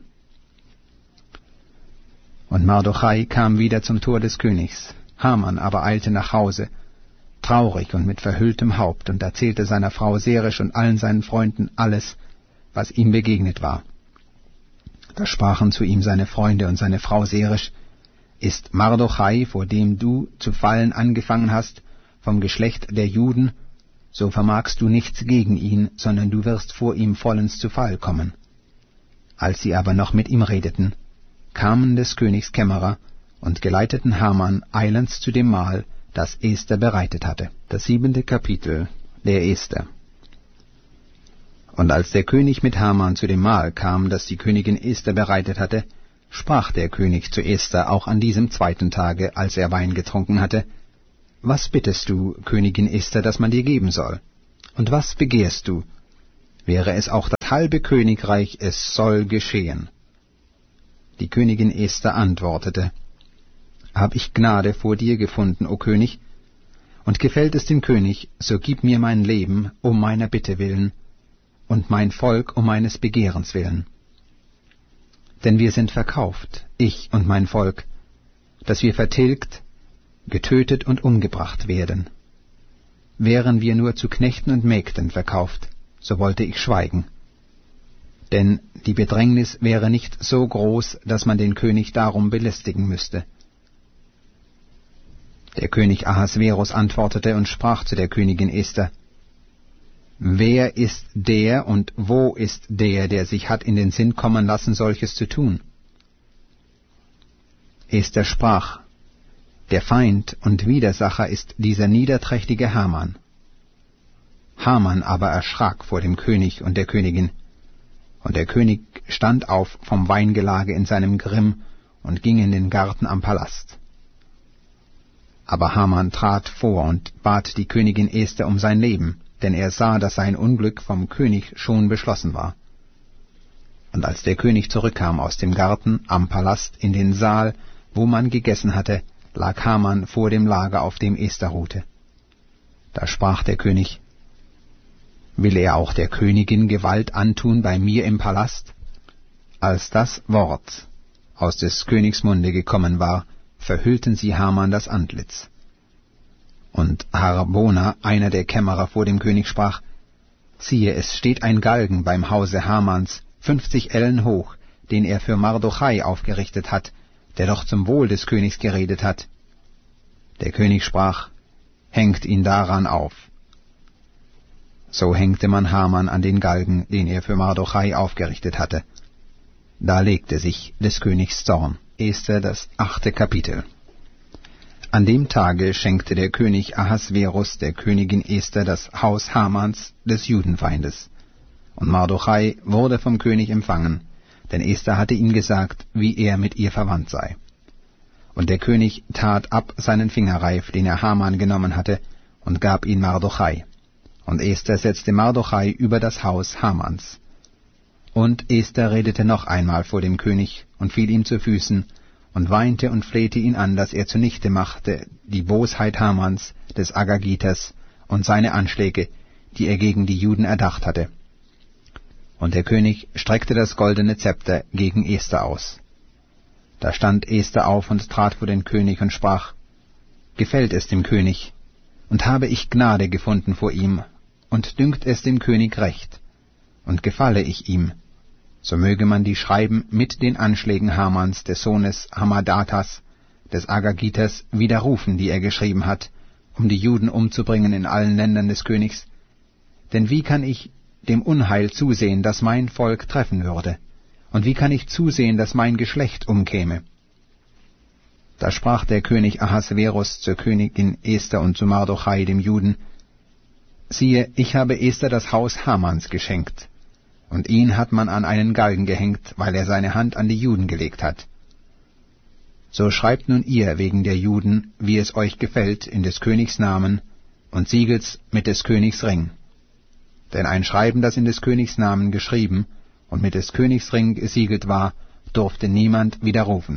Und Mardochai kam wieder zum Tor des Königs. Haman aber eilte nach Hause, traurig und mit verhülltem Haupt, und erzählte seiner Frau Zeresh und allen seinen Freunden alles, was ihm begegnet war. Da sprachen zu ihm seine Freunde und seine Frau Zeresh: Ist Mardochai, vor dem du zu fallen angefangen hast, vom Geschlecht der Juden, so vermagst du nichts gegen ihn, sondern du wirst vor ihm vollends zu Fall kommen. Als sie aber noch mit ihm redeten, kamen des Königs Kämmerer und geleiteten Haman eilends zu dem Mahl, das Esther bereitet hatte. Das siebente Kapitel der Esther. Und als der König mit Haman zu dem Mahl kam, das die Königin Esther bereitet hatte, sprach der König zu Esther auch an diesem zweiten Tage, als er Wein getrunken hatte: was bittest du, Königin Esther, dass man dir geben soll? Und was begehrst du? Wäre es auch das halbe Königreich, es soll geschehen. Die Königin Esther antwortete, Hab ich Gnade vor dir gefunden, o König? Und gefällt es dem König, so gib mir mein Leben um meiner Bitte willen und mein Volk um meines Begehrens willen. Denn wir sind verkauft, ich und mein Volk, dass wir vertilgt, getötet und umgebracht werden. Wären wir nur zu Knechten und Mägden verkauft, so wollte ich schweigen. Denn die Bedrängnis wäre nicht so groß, dass man den König darum belästigen müsste. Der König Ahasverus antwortete und sprach zu der Königin Esther, Wer ist der und wo ist der, der sich hat in den Sinn kommen lassen, solches zu tun? Esther sprach, Der Feind und Widersacher ist dieser niederträchtige Haman. Haman aber erschrak vor dem König und der Königin, und der König stand auf vom Weingelage in seinem Grimm und ging in den Garten am Palast. Aber Haman trat vor und bat die Königin Esther um sein Leben, denn er sah, dass sein Unglück vom König schon beschlossen war. Und als der König zurückkam aus dem Garten am Palast in den Saal, wo man gegessen hatte, lag Haman vor dem Lager, auf dem Esther ruhte. Da sprach der König, Will er auch der Königin Gewalt antun bei mir im Palast? Als das Wort aus des Königs Munde gekommen war, verhüllten sie Haman das Antlitz. Und Harbona, einer der Kämmerer vor dem König, sprach, Siehe, es steht ein Galgen beim Hause Hamans, fünfzig Ellen hoch, den er für Mardochai aufgerichtet hat, der doch zum Wohl des Königs geredet hat. Der König sprach, Hängt ihn daran auf. So hängte man Haman an den Galgen, den er für Mardochai aufgerichtet hatte. Da legte sich des Königs Zorn. Esther, das achte Kapitel. An dem Tage schenkte der König Ahasverus der Königin Esther das Haus Hamans, des Judenfeindes. Und Mardochai wurde vom König empfangen, denn Esther hatte ihm gesagt, wie er mit ihr verwandt sei. Und der König tat ab seinen Fingerreif, den er Haman genommen hatte, und gab ihn Mardochai. Und Esther setzte Mardochai über das Haus Hamans. Und Esther redete noch einmal vor dem König und fiel ihm zu Füßen und weinte und flehte ihn an, dass er zunichte machte die Bosheit Hamans, des Agagiters, und seine Anschläge, die er gegen die Juden erdacht hatte. Und der König streckte das goldene Zepter gegen Esther aus. Da stand Esther auf und trat vor den König und sprach, Gefällt es dem König, und habe ich Gnade gefunden vor ihm, und dünkt es dem König recht, und gefalle ich ihm, so möge man die Schreiben mit den Anschlägen Hamans, des Sohnes Hamadatas, des Agagiters, widerrufen, die er geschrieben hat, um die Juden umzubringen in allen Ländern des Königs. Denn wie kann ich dem Unheil zusehen, das mein Volk treffen würde? Und wie kann ich zusehen, dass mein Geschlecht umkäme? Da sprach der König Ahasverus zur Königin Esther und zu Mardochai, dem Juden, Siehe, ich habe Esther das Haus Hamans geschenkt, und ihn hat man an einen Galgen gehängt, weil er seine Hand an die Juden gelegt hat. So schreibt nun ihr wegen der Juden, wie es euch gefällt, in des Königs Namen, und siegelt's mit des Königs Ring. Denn ein Schreiben, das in des Königs Namen geschrieben und mit des Königs Ring gesiegelt war, durfte niemand widerrufen.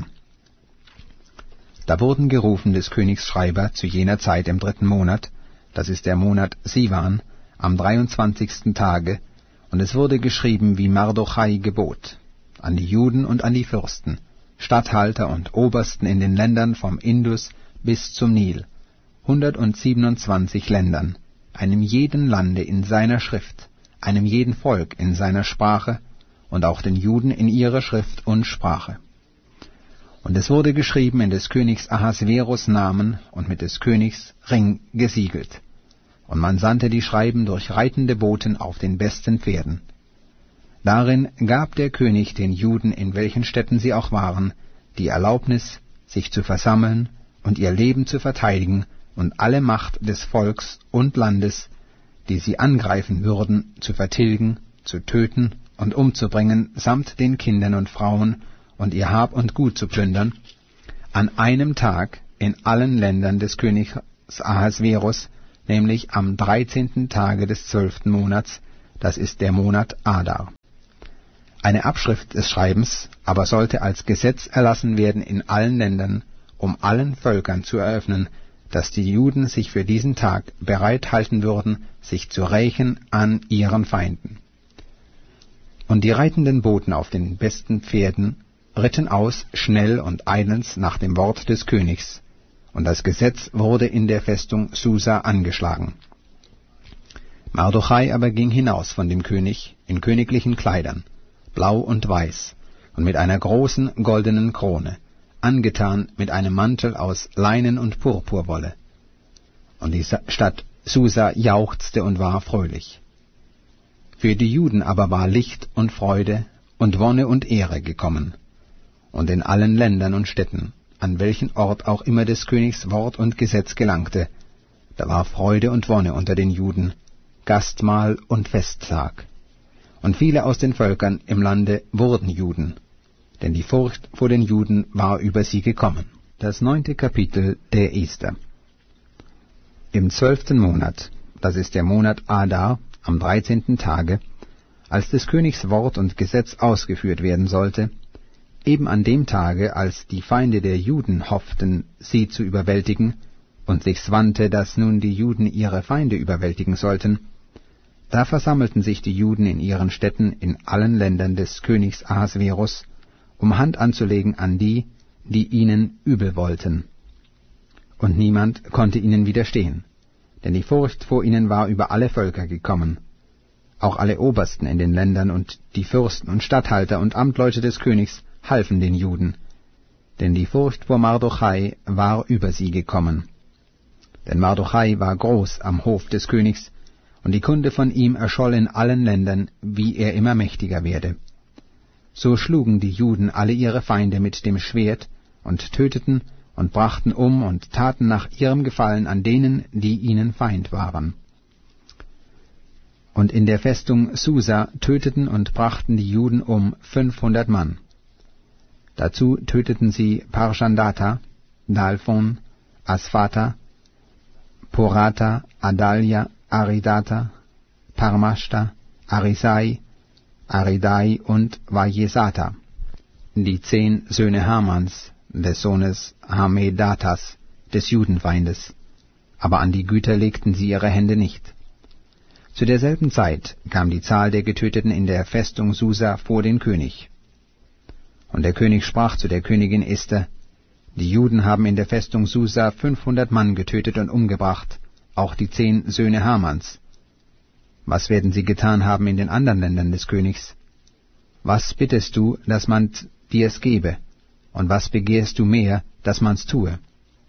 Da wurden gerufen des Königs Schreiber zu jener Zeit im dritten Monat, das ist der Monat Sivan, am dreiundzwanzigsten Tage, und es wurde geschrieben, wie Mardochai gebot, an die Juden und an die Fürsten, Statthalter und Obersten in den Ländern vom Indus bis zum Nil, hundertsiebenundzwanzig Ländern, einem jeden Lande in seiner Schrift, einem jeden Volk in seiner Sprache und auch den Juden in ihrer Schrift und Sprache. Und es wurde geschrieben in des Königs Ahasverus Namen und mit des Königs Ring gesiegelt. Und man sandte die Schreiben durch reitende Boten auf den besten Pferden. Darin gab der König den Juden, in welchen Städten sie auch waren, die Erlaubnis, sich zu versammeln und ihr Leben zu verteidigen und alle Macht des Volks und Landes, die sie angreifen würden, zu vertilgen, zu töten und umzubringen, samt den Kindern und Frauen und ihr Hab und Gut zu plündern, an einem Tag in allen Ländern des König, Ahasverus, nämlich am dreizehnten Tage des zwölften Monats, das ist der Monat Adar. Eine Abschrift des Schreibens aber sollte als Gesetz erlassen werden in allen Ländern, um allen Völkern zu eröffnen, dass die Juden sich für diesen Tag bereit halten würden, sich zu rächen an ihren Feinden. Und die reitenden Boten auf den besten Pferden ritten aus, schnell und eilends nach dem Wort des Königs, und das Gesetz wurde in der Festung Susa angeschlagen. Mardochai aber ging hinaus von dem König in königlichen Kleidern, blau und weiß, und mit einer großen goldenen Krone, angetan mit einem Mantel aus Leinen und Purpurwolle. Und die Stadt Susa jauchzte und war fröhlich. Für die Juden aber war Licht und Freude und Wonne und Ehre gekommen. Und in allen Ländern und Städten, an welchen Ort auch immer des Königs Wort und Gesetz gelangte, da war Freude und Wonne unter den Juden, Gastmahl und Festtag. Und viele aus den Völkern im Lande wurden Juden, denn die Furcht vor den Juden war über sie gekommen. Das neunte Kapitel der Esther. Im zwölften Monat, das ist der Monat Adar, am dreizehnten Tage, als des Königs Wort und Gesetz ausgeführt werden sollte, eben an dem Tage, als die Feinde der Juden hofften, sie zu überwältigen, und sich's wandte, dass nun die Juden ihre Feinde überwältigen sollten, da versammelten sich die Juden in ihren Städten in allen Ländern des Königs Ahasverus, um Hand anzulegen an die, die ihnen übel wollten. Und niemand konnte ihnen widerstehen, denn die Furcht vor ihnen war über alle Völker gekommen. Auch alle Obersten in den Ländern und die Fürsten und Statthalter und Amtleute des Königs halfen den Juden, denn die Furcht vor Mardochai war über sie gekommen. Denn Mardochai war groß am Hof des Königs, und die Kunde von ihm erscholl in allen Ländern, wie er immer mächtiger werde. So schlugen die Juden alle ihre Feinde mit dem Schwert und töteten und brachten um und taten nach ihrem Gefallen an denen, die ihnen Feind waren. Und in der Festung Susa töteten und brachten die Juden um fünfhundert Mann. Dazu töteten sie Parchandata, Dalphon, Asphata, Porata, Adalia, Aridata, Parmashta, Arisai, Aridai und Vajesata, die zehn Söhne Hamans, des Sohnes Hamedatas, des Judenfeindes, aber an die Güter legten sie ihre Hände nicht. Zu derselben Zeit kam die Zahl der Getöteten in der Festung Susa vor den König. Und der König sprach zu der Königin Esther: Die Juden haben in der Festung Susa fünfhundert Mann getötet und umgebracht, auch die zehn Söhne Hamans. Was werden sie getan haben in den anderen Ländern des Königs? Was bittest du, dass man dir es gebe? Und was begehrst du mehr, dass man's tue?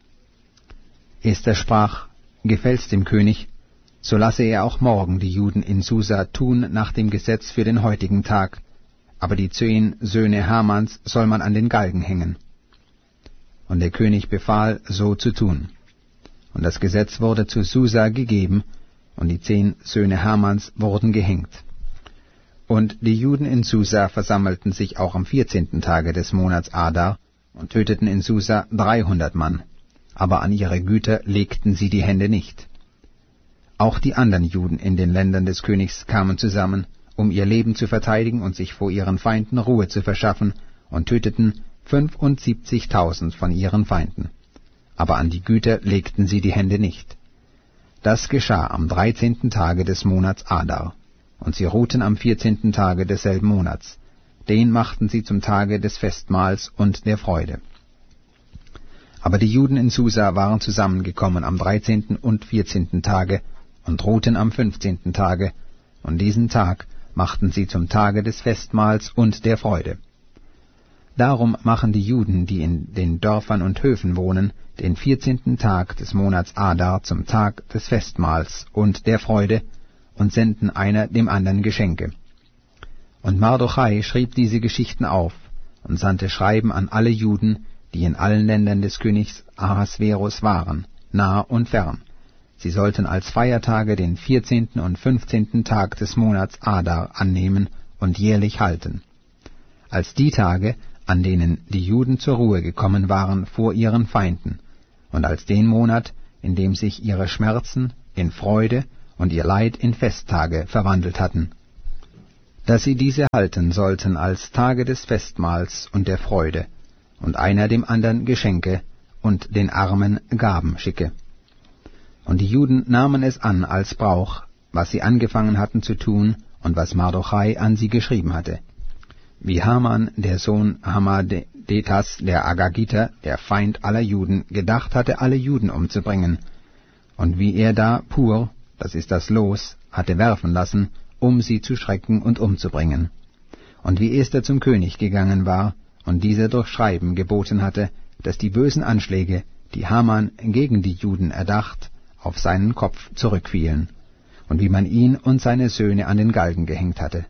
Esther sprach: Gefällt's dem König, so lasse er auch morgen die Juden in Susa tun nach dem Gesetz für den heutigen Tag, aber die zehn Söhne Hamans soll man an den Galgen hängen. Und der König befahl, so zu tun. Und das Gesetz wurde zu Susa gegeben, und die zehn Söhne Hamans wurden gehängt. Und die Juden in Susa versammelten sich auch am vierzehnten Tage des Monats Adar und töteten in Susa dreihundert Mann, aber an ihre Güter legten sie die Hände nicht. Auch die anderen Juden in den Ländern des Königs kamen zusammen, um ihr Leben zu verteidigen und sich vor ihren Feinden Ruhe zu verschaffen, und töteten fünfundsiebzigtausend von ihren Feinden, aber an die Güter legten sie die Hände nicht. Das geschah am dreizehnten Tage des Monats Adar, und sie ruhten am vierzehnten Tage desselben Monats. Den machten sie zum Tage des Festmahls und der Freude. Aber die Juden in Susa waren zusammengekommen am dreizehnten und vierzehnten Tage und ruhten am fünfzehnten Tage, und diesen Tag machten sie zum Tage des Festmahls und der Freude. Darum machen die Juden, die in den Dörfern und Höfen wohnen, den vierzehnten Tag des Monats Adar zum Tag des Festmahls und der Freude und senden einer dem anderen Geschenke. Und Mardochai schrieb diese Geschichten auf und sandte Schreiben an alle Juden, die in allen Ländern des Königs Ahasverus waren, nah und fern. Sie sollten als Feiertage den vierzehnten und fünfzehnten Tag des Monats Adar annehmen und jährlich halten, als die Tage, an denen die Juden zur Ruhe gekommen waren vor ihren Feinden, und als den Monat, indem sich ihre Schmerzen in Freude und ihr Leid in Festtage verwandelt hatten, dass sie diese halten sollten als Tage des Festmahls und der Freude, und einer dem andern Geschenke und den Armen Gaben schicke. Und die Juden nahmen es an als Brauch, was sie angefangen hatten zu tun und was Mardochai an sie geschrieben hatte. Wie Haman, der Sohn Hammedathas, der Agagiter, der Feind aller Juden, gedacht hatte, alle Juden umzubringen, und wie er da Pur, das ist das Los, hatte werfen lassen, um sie zu schrecken und umzubringen. Und wie Esther zum König gegangen war, und dieser durch Schreiben geboten hatte, dass die bösen Anschläge, die Haman gegen die Juden erdacht, auf seinen Kopf zurückfielen, und wie man ihn und seine Söhne an den Galgen gehängt hatte.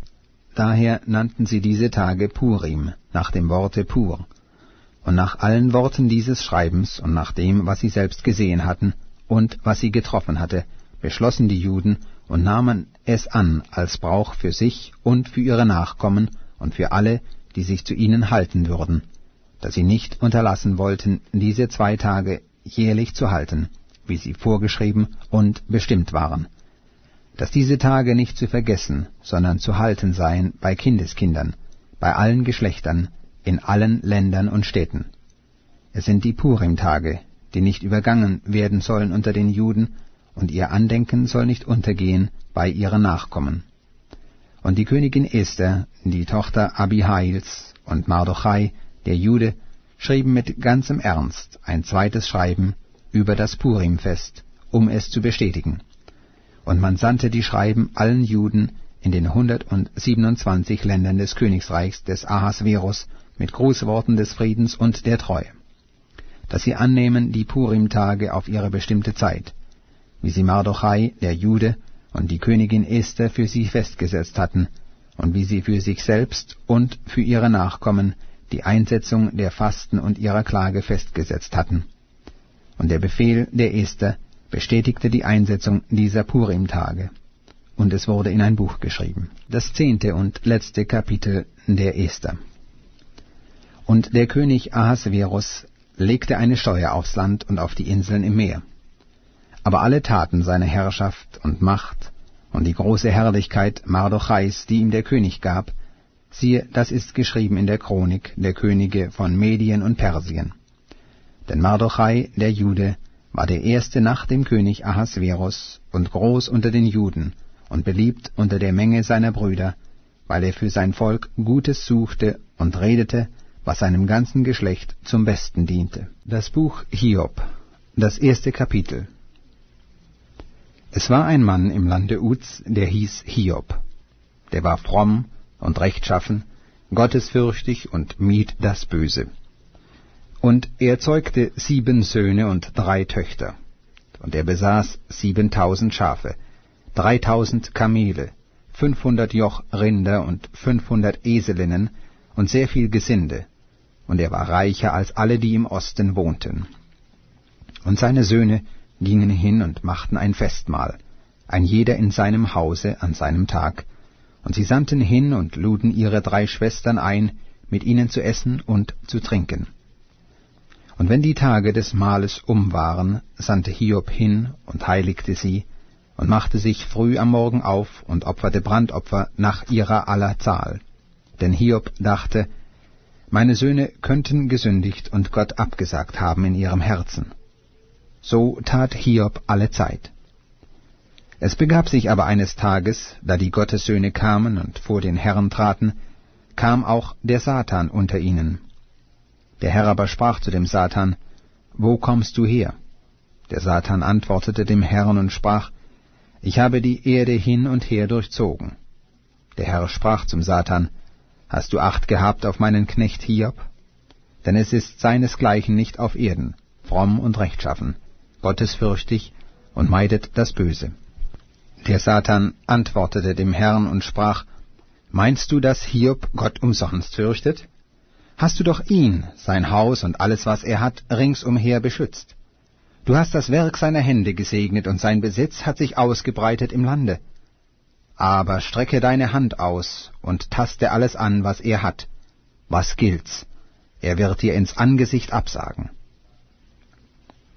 Daher nannten sie diese Tage Purim, nach dem Worte Pur. Und nach allen Worten dieses Schreibens und nach dem, was sie selbst gesehen hatten und was sie getroffen hatte, beschlossen die Juden und nahmen es an als Brauch für sich und für ihre Nachkommen und für alle, die sich zu ihnen halten würden, dass sie nicht unterlassen wollten, diese zwei Tage jährlich zu halten, wie sie vorgeschrieben und bestimmt waren, dass diese Tage nicht zu vergessen, sondern zu halten seien bei Kindeskindern, bei allen Geschlechtern, in allen Ländern und Städten. Es sind die Purim-Tage, die nicht übergangen werden sollen unter den Juden, und ihr Andenken soll nicht untergehen bei ihren Nachkommen. Und die Königin Esther, die Tochter Abihails, und Mardochai, der Jude, schrieben mit ganzem Ernst ein zweites Schreiben über das Purimfest, um es zu bestätigen. Und man sandte die Schreiben allen Juden in den hundertsiebenundzwanzig Ländern des Königsreichs des Ahasverus mit Grußworten des Friedens und der Treue, dass sie annehmen die Purim-Tage auf ihre bestimmte Zeit, wie sie Mardochai, der Jude, und die Königin Esther für sie festgesetzt hatten, und wie sie für sich selbst und für ihre Nachkommen die Einsetzung der Fasten und ihrer Klage festgesetzt hatten. Und der Befehl der Esther bestätigte die Einsetzung dieser Purim-Tage, und es wurde in ein Buch geschrieben. Das zehnte und letzte Kapitel der Esther. Und der König Ahasverus legte eine Steuer aufs Land und auf die Inseln im Meer. Aber alle Taten seiner Herrschaft und Macht und die große Herrlichkeit Mardochais, die ihm der König gab, siehe, das ist geschrieben in der Chronik der Könige von Medien und Persien. Denn Mardochai, der Jude, war der erste nach dem König Ahasverus und groß unter den Juden und beliebt unter der Menge seiner Brüder, weil er für sein Volk Gutes suchte und redete, was seinem ganzen Geschlecht zum Besten diente. Das Buch Hiob, das erste Kapitel. Es war ein Mann im Lande Uz, der hieß Hiob. Der war fromm und rechtschaffen, gottesfürchtig und mied das Böse. Und er zeugte sieben Söhne und drei Töchter. Und er besaß siebentausend Schafe, dreitausend Kamele, fünfhundert Joch Rinder und fünfhundert Eselinnen und sehr viel Gesinde. Und er war reicher als alle, die im Osten wohnten. Und seine Söhne gingen hin und machten ein Festmahl, ein jeder in seinem Hause an seinem Tag, und sie sandten hin und luden ihre drei Schwestern ein, mit ihnen zu essen und zu trinken. Und wenn die Tage des Mahles um waren, sandte Hiob hin und heiligte sie, und machte sich früh am Morgen auf und opferte Brandopfer nach ihrer aller Zahl. Denn Hiob dachte, meine Söhne könnten gesündigt und Gott abgesagt haben in ihrem Herzen. So tat Hiob alle Zeit. Es begab sich aber eines Tages, da die Gottessöhne kamen und vor den Herrn traten, kam auch der Satan unter ihnen. Der Herr aber sprach zu dem Satan, »Wo kommst du her?« Der Satan antwortete dem Herrn und sprach, »Ich habe die Erde hin und her durchzogen.« Der Herr sprach zum Satan, »Hast du Acht gehabt auf meinen Knecht Hiob? Denn es ist seinesgleichen nicht auf Erden, fromm und rechtschaffen, gottesfürchtig und meidet das Böse.« Der Satan antwortete dem Herrn und sprach, »Meinst du, dass Hiob Gott umsonst fürchtet? Hast du doch ihn, sein Haus und alles, was er hat, ringsumher beschützt. Du hast das Werk seiner Hände gesegnet, und sein Besitz hat sich ausgebreitet im Lande. Aber strecke deine Hand aus und taste alles an, was er hat. Was gilt's? Er wird dir ins Angesicht absagen.«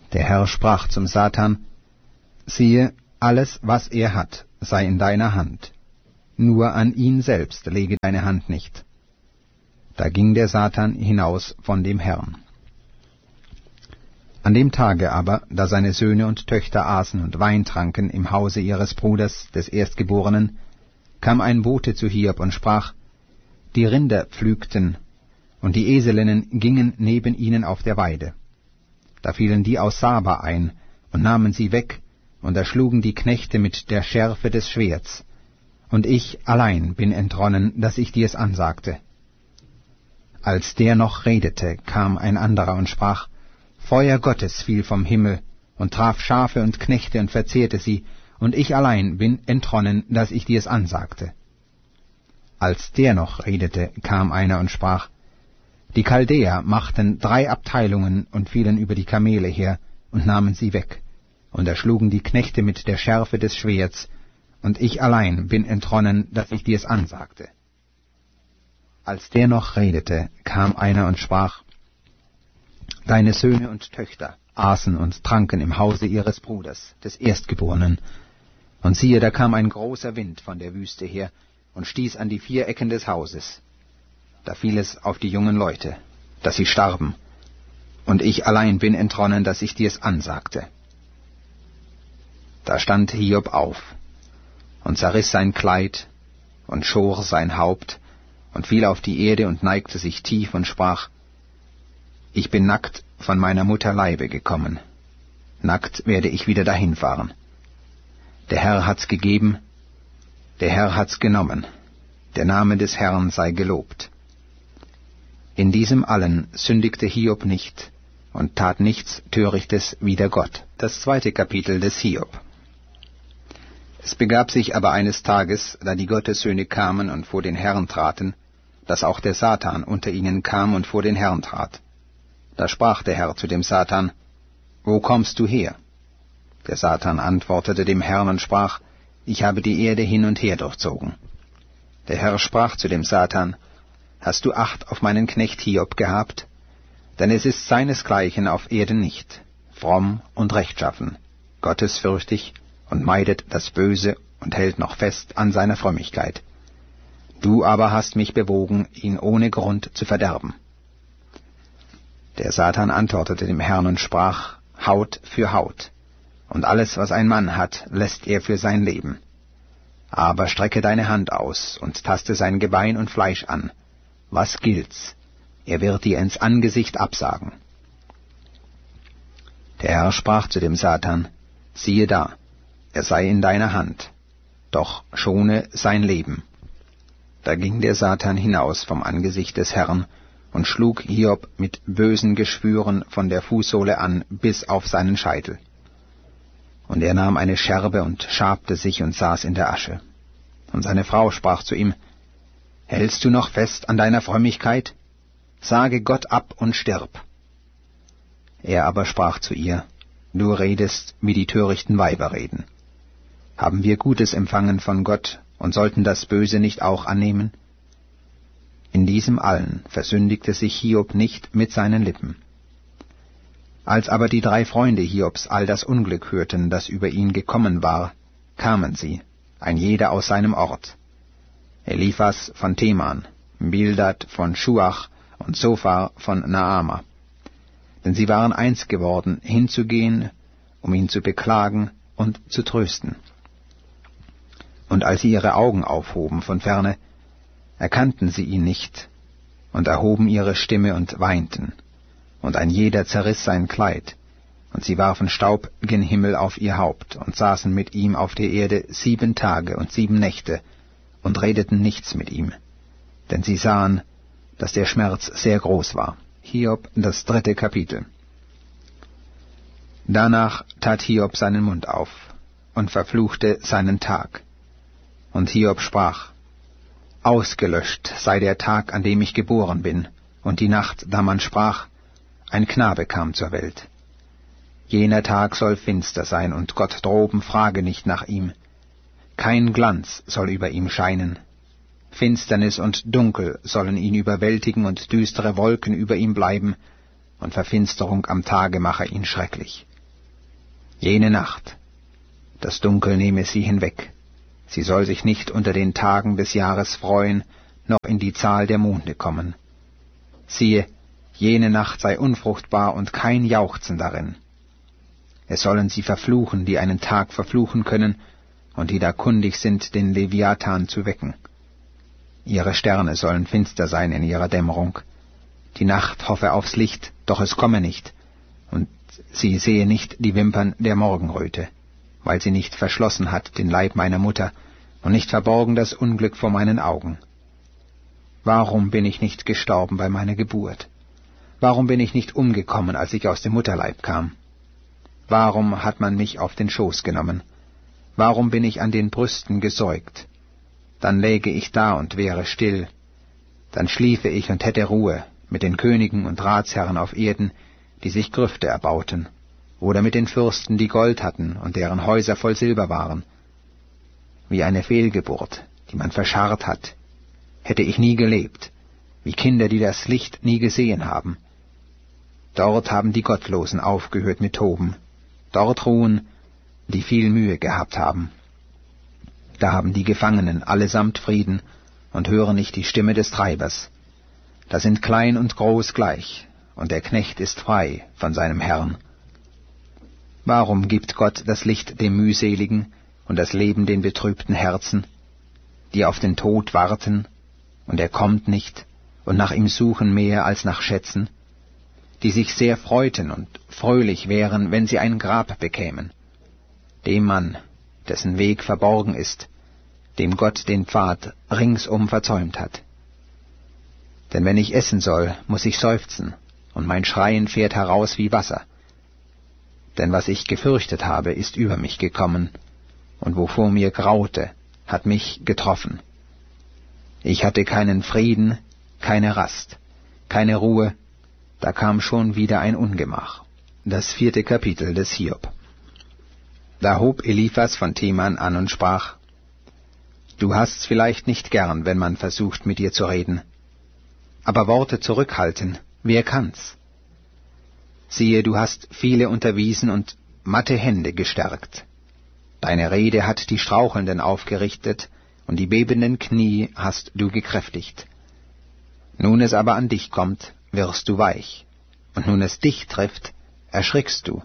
Der Herr sprach zum Satan: Siehe, alles, was er hat, sei in deiner Hand. Nur an ihn selbst lege deine Hand nicht. Da ging der Satan hinaus von dem Herrn. An dem Tage aber, da seine Söhne und Töchter aßen und Wein tranken im Hause ihres Bruders, des Erstgeborenen, kam ein Bote zu Hiob und sprach: Die Rinder pflügten, und die Eselinnen gingen neben ihnen auf der Weide. Da fielen die aus Saba ein und nahmen sie weg und erschlugen die Knechte mit der Schärfe des Schwerts. Und ich allein bin entronnen, dass ich dir's ansagte. Als der noch redete, kam ein anderer und sprach: Feuer Gottes fiel vom Himmel und traf Schafe und Knechte und verzehrte sie, und ich allein bin entronnen, dass ich dir's ansagte. Als der noch redete, kam einer und sprach: Die Chaldäer machten drei Abteilungen und fielen über die Kamele her und nahmen sie weg und erschlugen die Knechte mit der Schärfe des Schwerts, und ich allein bin entronnen, dass ich dir's ansagte. Als der noch redete, kam einer und sprach: Deine Söhne und Töchter aßen und tranken im Hause ihres Bruders, des Erstgeborenen. Und siehe, da kam ein großer Wind von der Wüste her und stieß an die vier Ecken des Hauses. Da fiel es auf die jungen Leute, dass sie starben, und ich allein bin entronnen, dass ich dir's ansagte. Da stand Hiob auf und zerriss sein Kleid und schor sein Haupt und fiel auf die Erde und neigte sich tief und sprach: Ich bin nackt von meiner Mutter Leibe gekommen, nackt werde ich wieder dahin fahren. Der Herr hat's gegeben, der Herr hat's genommen, der Name des Herrn sei gelobt. In diesem allen sündigte Hiob nicht und tat nichts Törichtes wider Gott. Das zweite Kapitel des Hiob. Es begab sich aber eines Tages, da die Gottessöhne kamen und vor den Herrn traten, dass auch der Satan unter ihnen kam und vor den Herrn trat. Da sprach der Herr zu dem Satan: Wo kommst du her? Der Satan antwortete dem Herrn und sprach: Ich habe die Erde hin und her durchzogen. Der Herr sprach zu dem Satan: Hast du Acht auf meinen Knecht Hiob gehabt? Denn es ist seinesgleichen auf Erden nicht, fromm und rechtschaffen, gottesfürchtig und meidet das Böse und hält noch fest an seiner Frömmigkeit. Du aber hast mich bewogen, ihn ohne Grund zu verderben. Der Satan antwortete dem Herrn und sprach: Haut für Haut, und alles, was ein Mann hat, lässt er für sein Leben. Aber strecke deine Hand aus und taste sein Gebein und Fleisch an. Was gilt's? Er wird dir ins Angesicht absagen. Der Herr sprach zu dem Satan: Siehe da, er sei in deiner Hand, doch schone sein Leben. Da ging der Satan hinaus vom Angesicht des Herrn und schlug Hiob mit bösen Geschwüren von der Fußsohle an bis auf seinen Scheitel. Und er nahm eine Scherbe und schabte sich und saß in der Asche. Und seine Frau sprach zu ihm: Hältst du noch fest an deiner Frömmigkeit? Sage Gott ab und stirb. Er aber sprach zu ihr: Du redest, wie die törichten Weiber reden. Haben wir Gutes empfangen von Gott und sollten das Böse nicht auch annehmen? In diesem allen versündigte sich Hiob nicht mit seinen Lippen. Als aber die drei Freunde Hiobs all das Unglück hörten, das über ihn gekommen war, kamen sie, ein jeder aus seinem Ort. Eliphas von Teman, Bildad von Schuach und Zophar von Naama. Denn sie waren eins geworden, hinzugehen, um ihn zu beklagen und zu trösten. Und als sie ihre Augen aufhoben von ferne, erkannten sie ihn nicht und erhoben ihre Stimme und weinten. Und ein jeder zerriss sein Kleid, und sie warfen Staub gen Himmel auf ihr Haupt und saßen mit ihm auf der Erde sieben Tage und sieben Nächte und redeten nichts mit ihm, denn sie sahen, dass der Schmerz sehr groß war. Hiob, das dritte Kapitel. Danach tat Hiob seinen Mund auf und verfluchte seinen Tag. Und Hiob sprach: Ausgelöscht sei der Tag, an dem ich geboren bin, und die Nacht, da man sprach, ein Knabe kam zur Welt. Jener Tag soll finster sein, und Gott droben frage nicht nach ihm. Kein Glanz soll über ihm scheinen. Finsternis und Dunkel sollen ihn überwältigen, und düstere Wolken über ihm bleiben, und Verfinsterung am Tage mache ihn schrecklich. Jene Nacht, das Dunkel nehme sie hinweg. Sie soll sich nicht unter den Tagen des Jahres freuen, noch in die Zahl der Monde kommen. Siehe, jene Nacht sei unfruchtbar und kein Jauchzen darin. Es sollen sie verfluchen, die einen Tag verfluchen können, und die da kundig sind, den Leviathan zu wecken. Ihre Sterne sollen finster sein in ihrer Dämmerung. Die Nacht hoffe aufs Licht, doch es komme nicht, und sie sehe nicht die Wimpern der Morgenröte, weil sie nicht verschlossen hat den Leib meiner Mutter und nicht verborgen das Unglück vor meinen Augen. Warum bin ich nicht gestorben bei meiner Geburt? Warum bin ich nicht umgekommen, als ich aus dem Mutterleib kam? Warum hat man mich auf den Schoß genommen? Warum bin ich an den Brüsten gesäugt? Dann läge ich da und wäre still. Dann schliefe ich und hätte Ruhe mit den Königen und Ratsherren auf Erden, die sich Grüfte erbauten, oder mit den Fürsten, die Gold hatten und deren Häuser voll Silber waren. Wie eine Fehlgeburt, die man verscharrt hat, hätte ich nie gelebt, wie Kinder, die das Licht nie gesehen haben. Dort haben die Gottlosen aufgehört mit Toben, dort ruhen, die viel Mühe gehabt haben. Da haben die Gefangenen allesamt Frieden und hören nicht die Stimme des Treibers. Da sind klein und groß gleich, und der Knecht ist frei von seinem Herrn. Warum gibt Gott das Licht dem Mühseligen und das Leben den betrübten Herzen, die auf den Tod warten, und er kommt nicht, und nach ihm suchen mehr als nach Schätzen, die sich sehr freuten und fröhlich wären, wenn sie ein Grab bekämen, dem Mann, dessen Weg verborgen ist, dem Gott den Pfad ringsum verzäumt hat. Denn wenn ich essen soll, muß ich seufzen, und mein Schreien fährt heraus wie Wasser. Denn was ich gefürchtet habe, ist über mich gekommen, und wovor mir graute, hat mich getroffen. Ich hatte keinen Frieden, keine Rast, keine Ruhe, da kam schon wieder ein Ungemach. Das vierte Kapitel des Hiob. Da hob Eliphas von Teman an und sprach: Du hast's vielleicht nicht gern, wenn man versucht, mit dir zu reden. Aber Worte zurückhalten, wer kann's? Siehe, du hast viele unterwiesen und matte Hände gestärkt. Deine Rede hat die Strauchelnden aufgerichtet, und die bebenden Knie hast du gekräftigt. Nun es aber an dich kommt, wirst du weich, und nun es dich trifft, erschrickst du.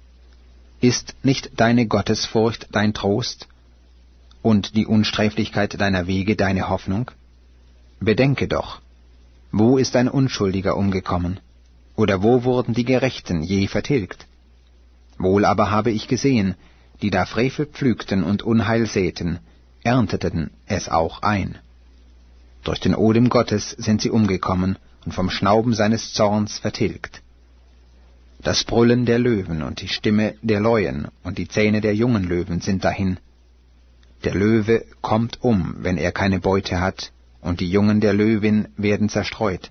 Ist nicht deine Gottesfurcht dein Trost und die Unsträflichkeit deiner Wege deine Hoffnung? Bedenke doch, wo ist ein Unschuldiger umgekommen, oder wo wurden die Gerechten je vertilgt? Wohl aber habe ich gesehen, die da Frevel pflügten und Unheil säten, ernteten es auch ein. Durch den Odem Gottes sind sie umgekommen und vom Schnauben seines Zorns vertilgt. Das Brüllen der Löwen und die Stimme der Leuen und die Zähne der jungen Löwen sind dahin. Der Löwe kommt um, wenn er keine Beute hat, und die Jungen der Löwin werden zerstreut.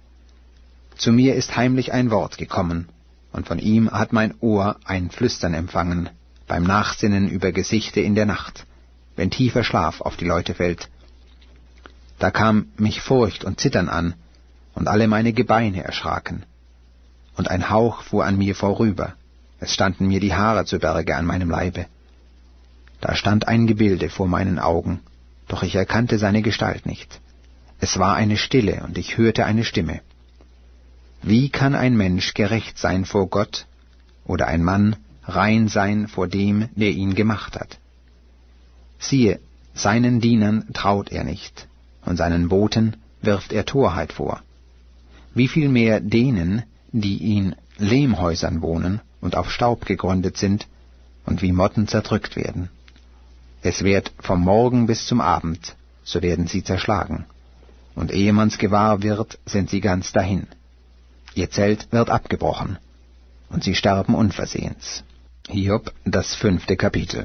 Zu mir ist heimlich ein Wort gekommen, und von ihm hat mein Ohr ein Flüstern empfangen, beim Nachsinnen über Gesichte in der Nacht, wenn tiefer Schlaf auf die Leute fällt. Da kam mich Furcht und Zittern an, und alle meine Gebeine erschraken. Und ein Hauch fuhr an mir vorüber, es standen mir die Haare zu Berge an meinem Leibe. Da stand ein Gebilde vor meinen Augen, doch ich erkannte seine Gestalt nicht. Es war eine Stille, und ich hörte eine Stimme. Wie kann ein Mensch gerecht sein vor Gott, oder ein Mann rein sein vor dem, der ihn gemacht hat? Siehe, seinen Dienern traut er nicht, und seinen Boten wirft er Torheit vor. Wie viel mehr denen, die in Lehmhäusern wohnen und auf Staub gegründet sind und wie Motten zerdrückt werden. Es währt vom Morgen bis zum Abend, so werden sie zerschlagen. Und ehe man's gewahr wird, sind sie ganz dahin. Ihr Zelt wird abgebrochen, und sie sterben unversehens. Hiob, das fünfte Kapitel.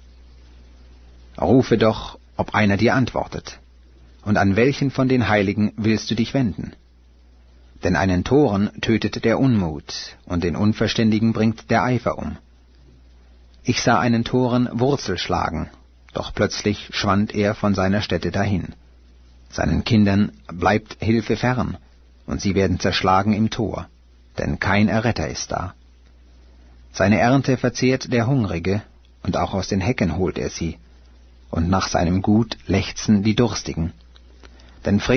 Rufe doch, ob einer dir antwortet. Und an welchen von den Heiligen willst du dich wenden? Denn einen Toren tötet der Unmut, und den Unverständigen bringt der Eifer um. Ich sah einen Toren Wurzel schlagen, doch plötzlich schwand er von seiner Stätte dahin. Seinen Kindern bleibt Hilfe fern, und sie werden zerschlagen im Tor, denn kein Erretter ist da. Seine Ernte verzehrt der Hungrige, und auch aus den Hecken holt er sie, und nach seinem Gut lechzen die Durstigen. Denn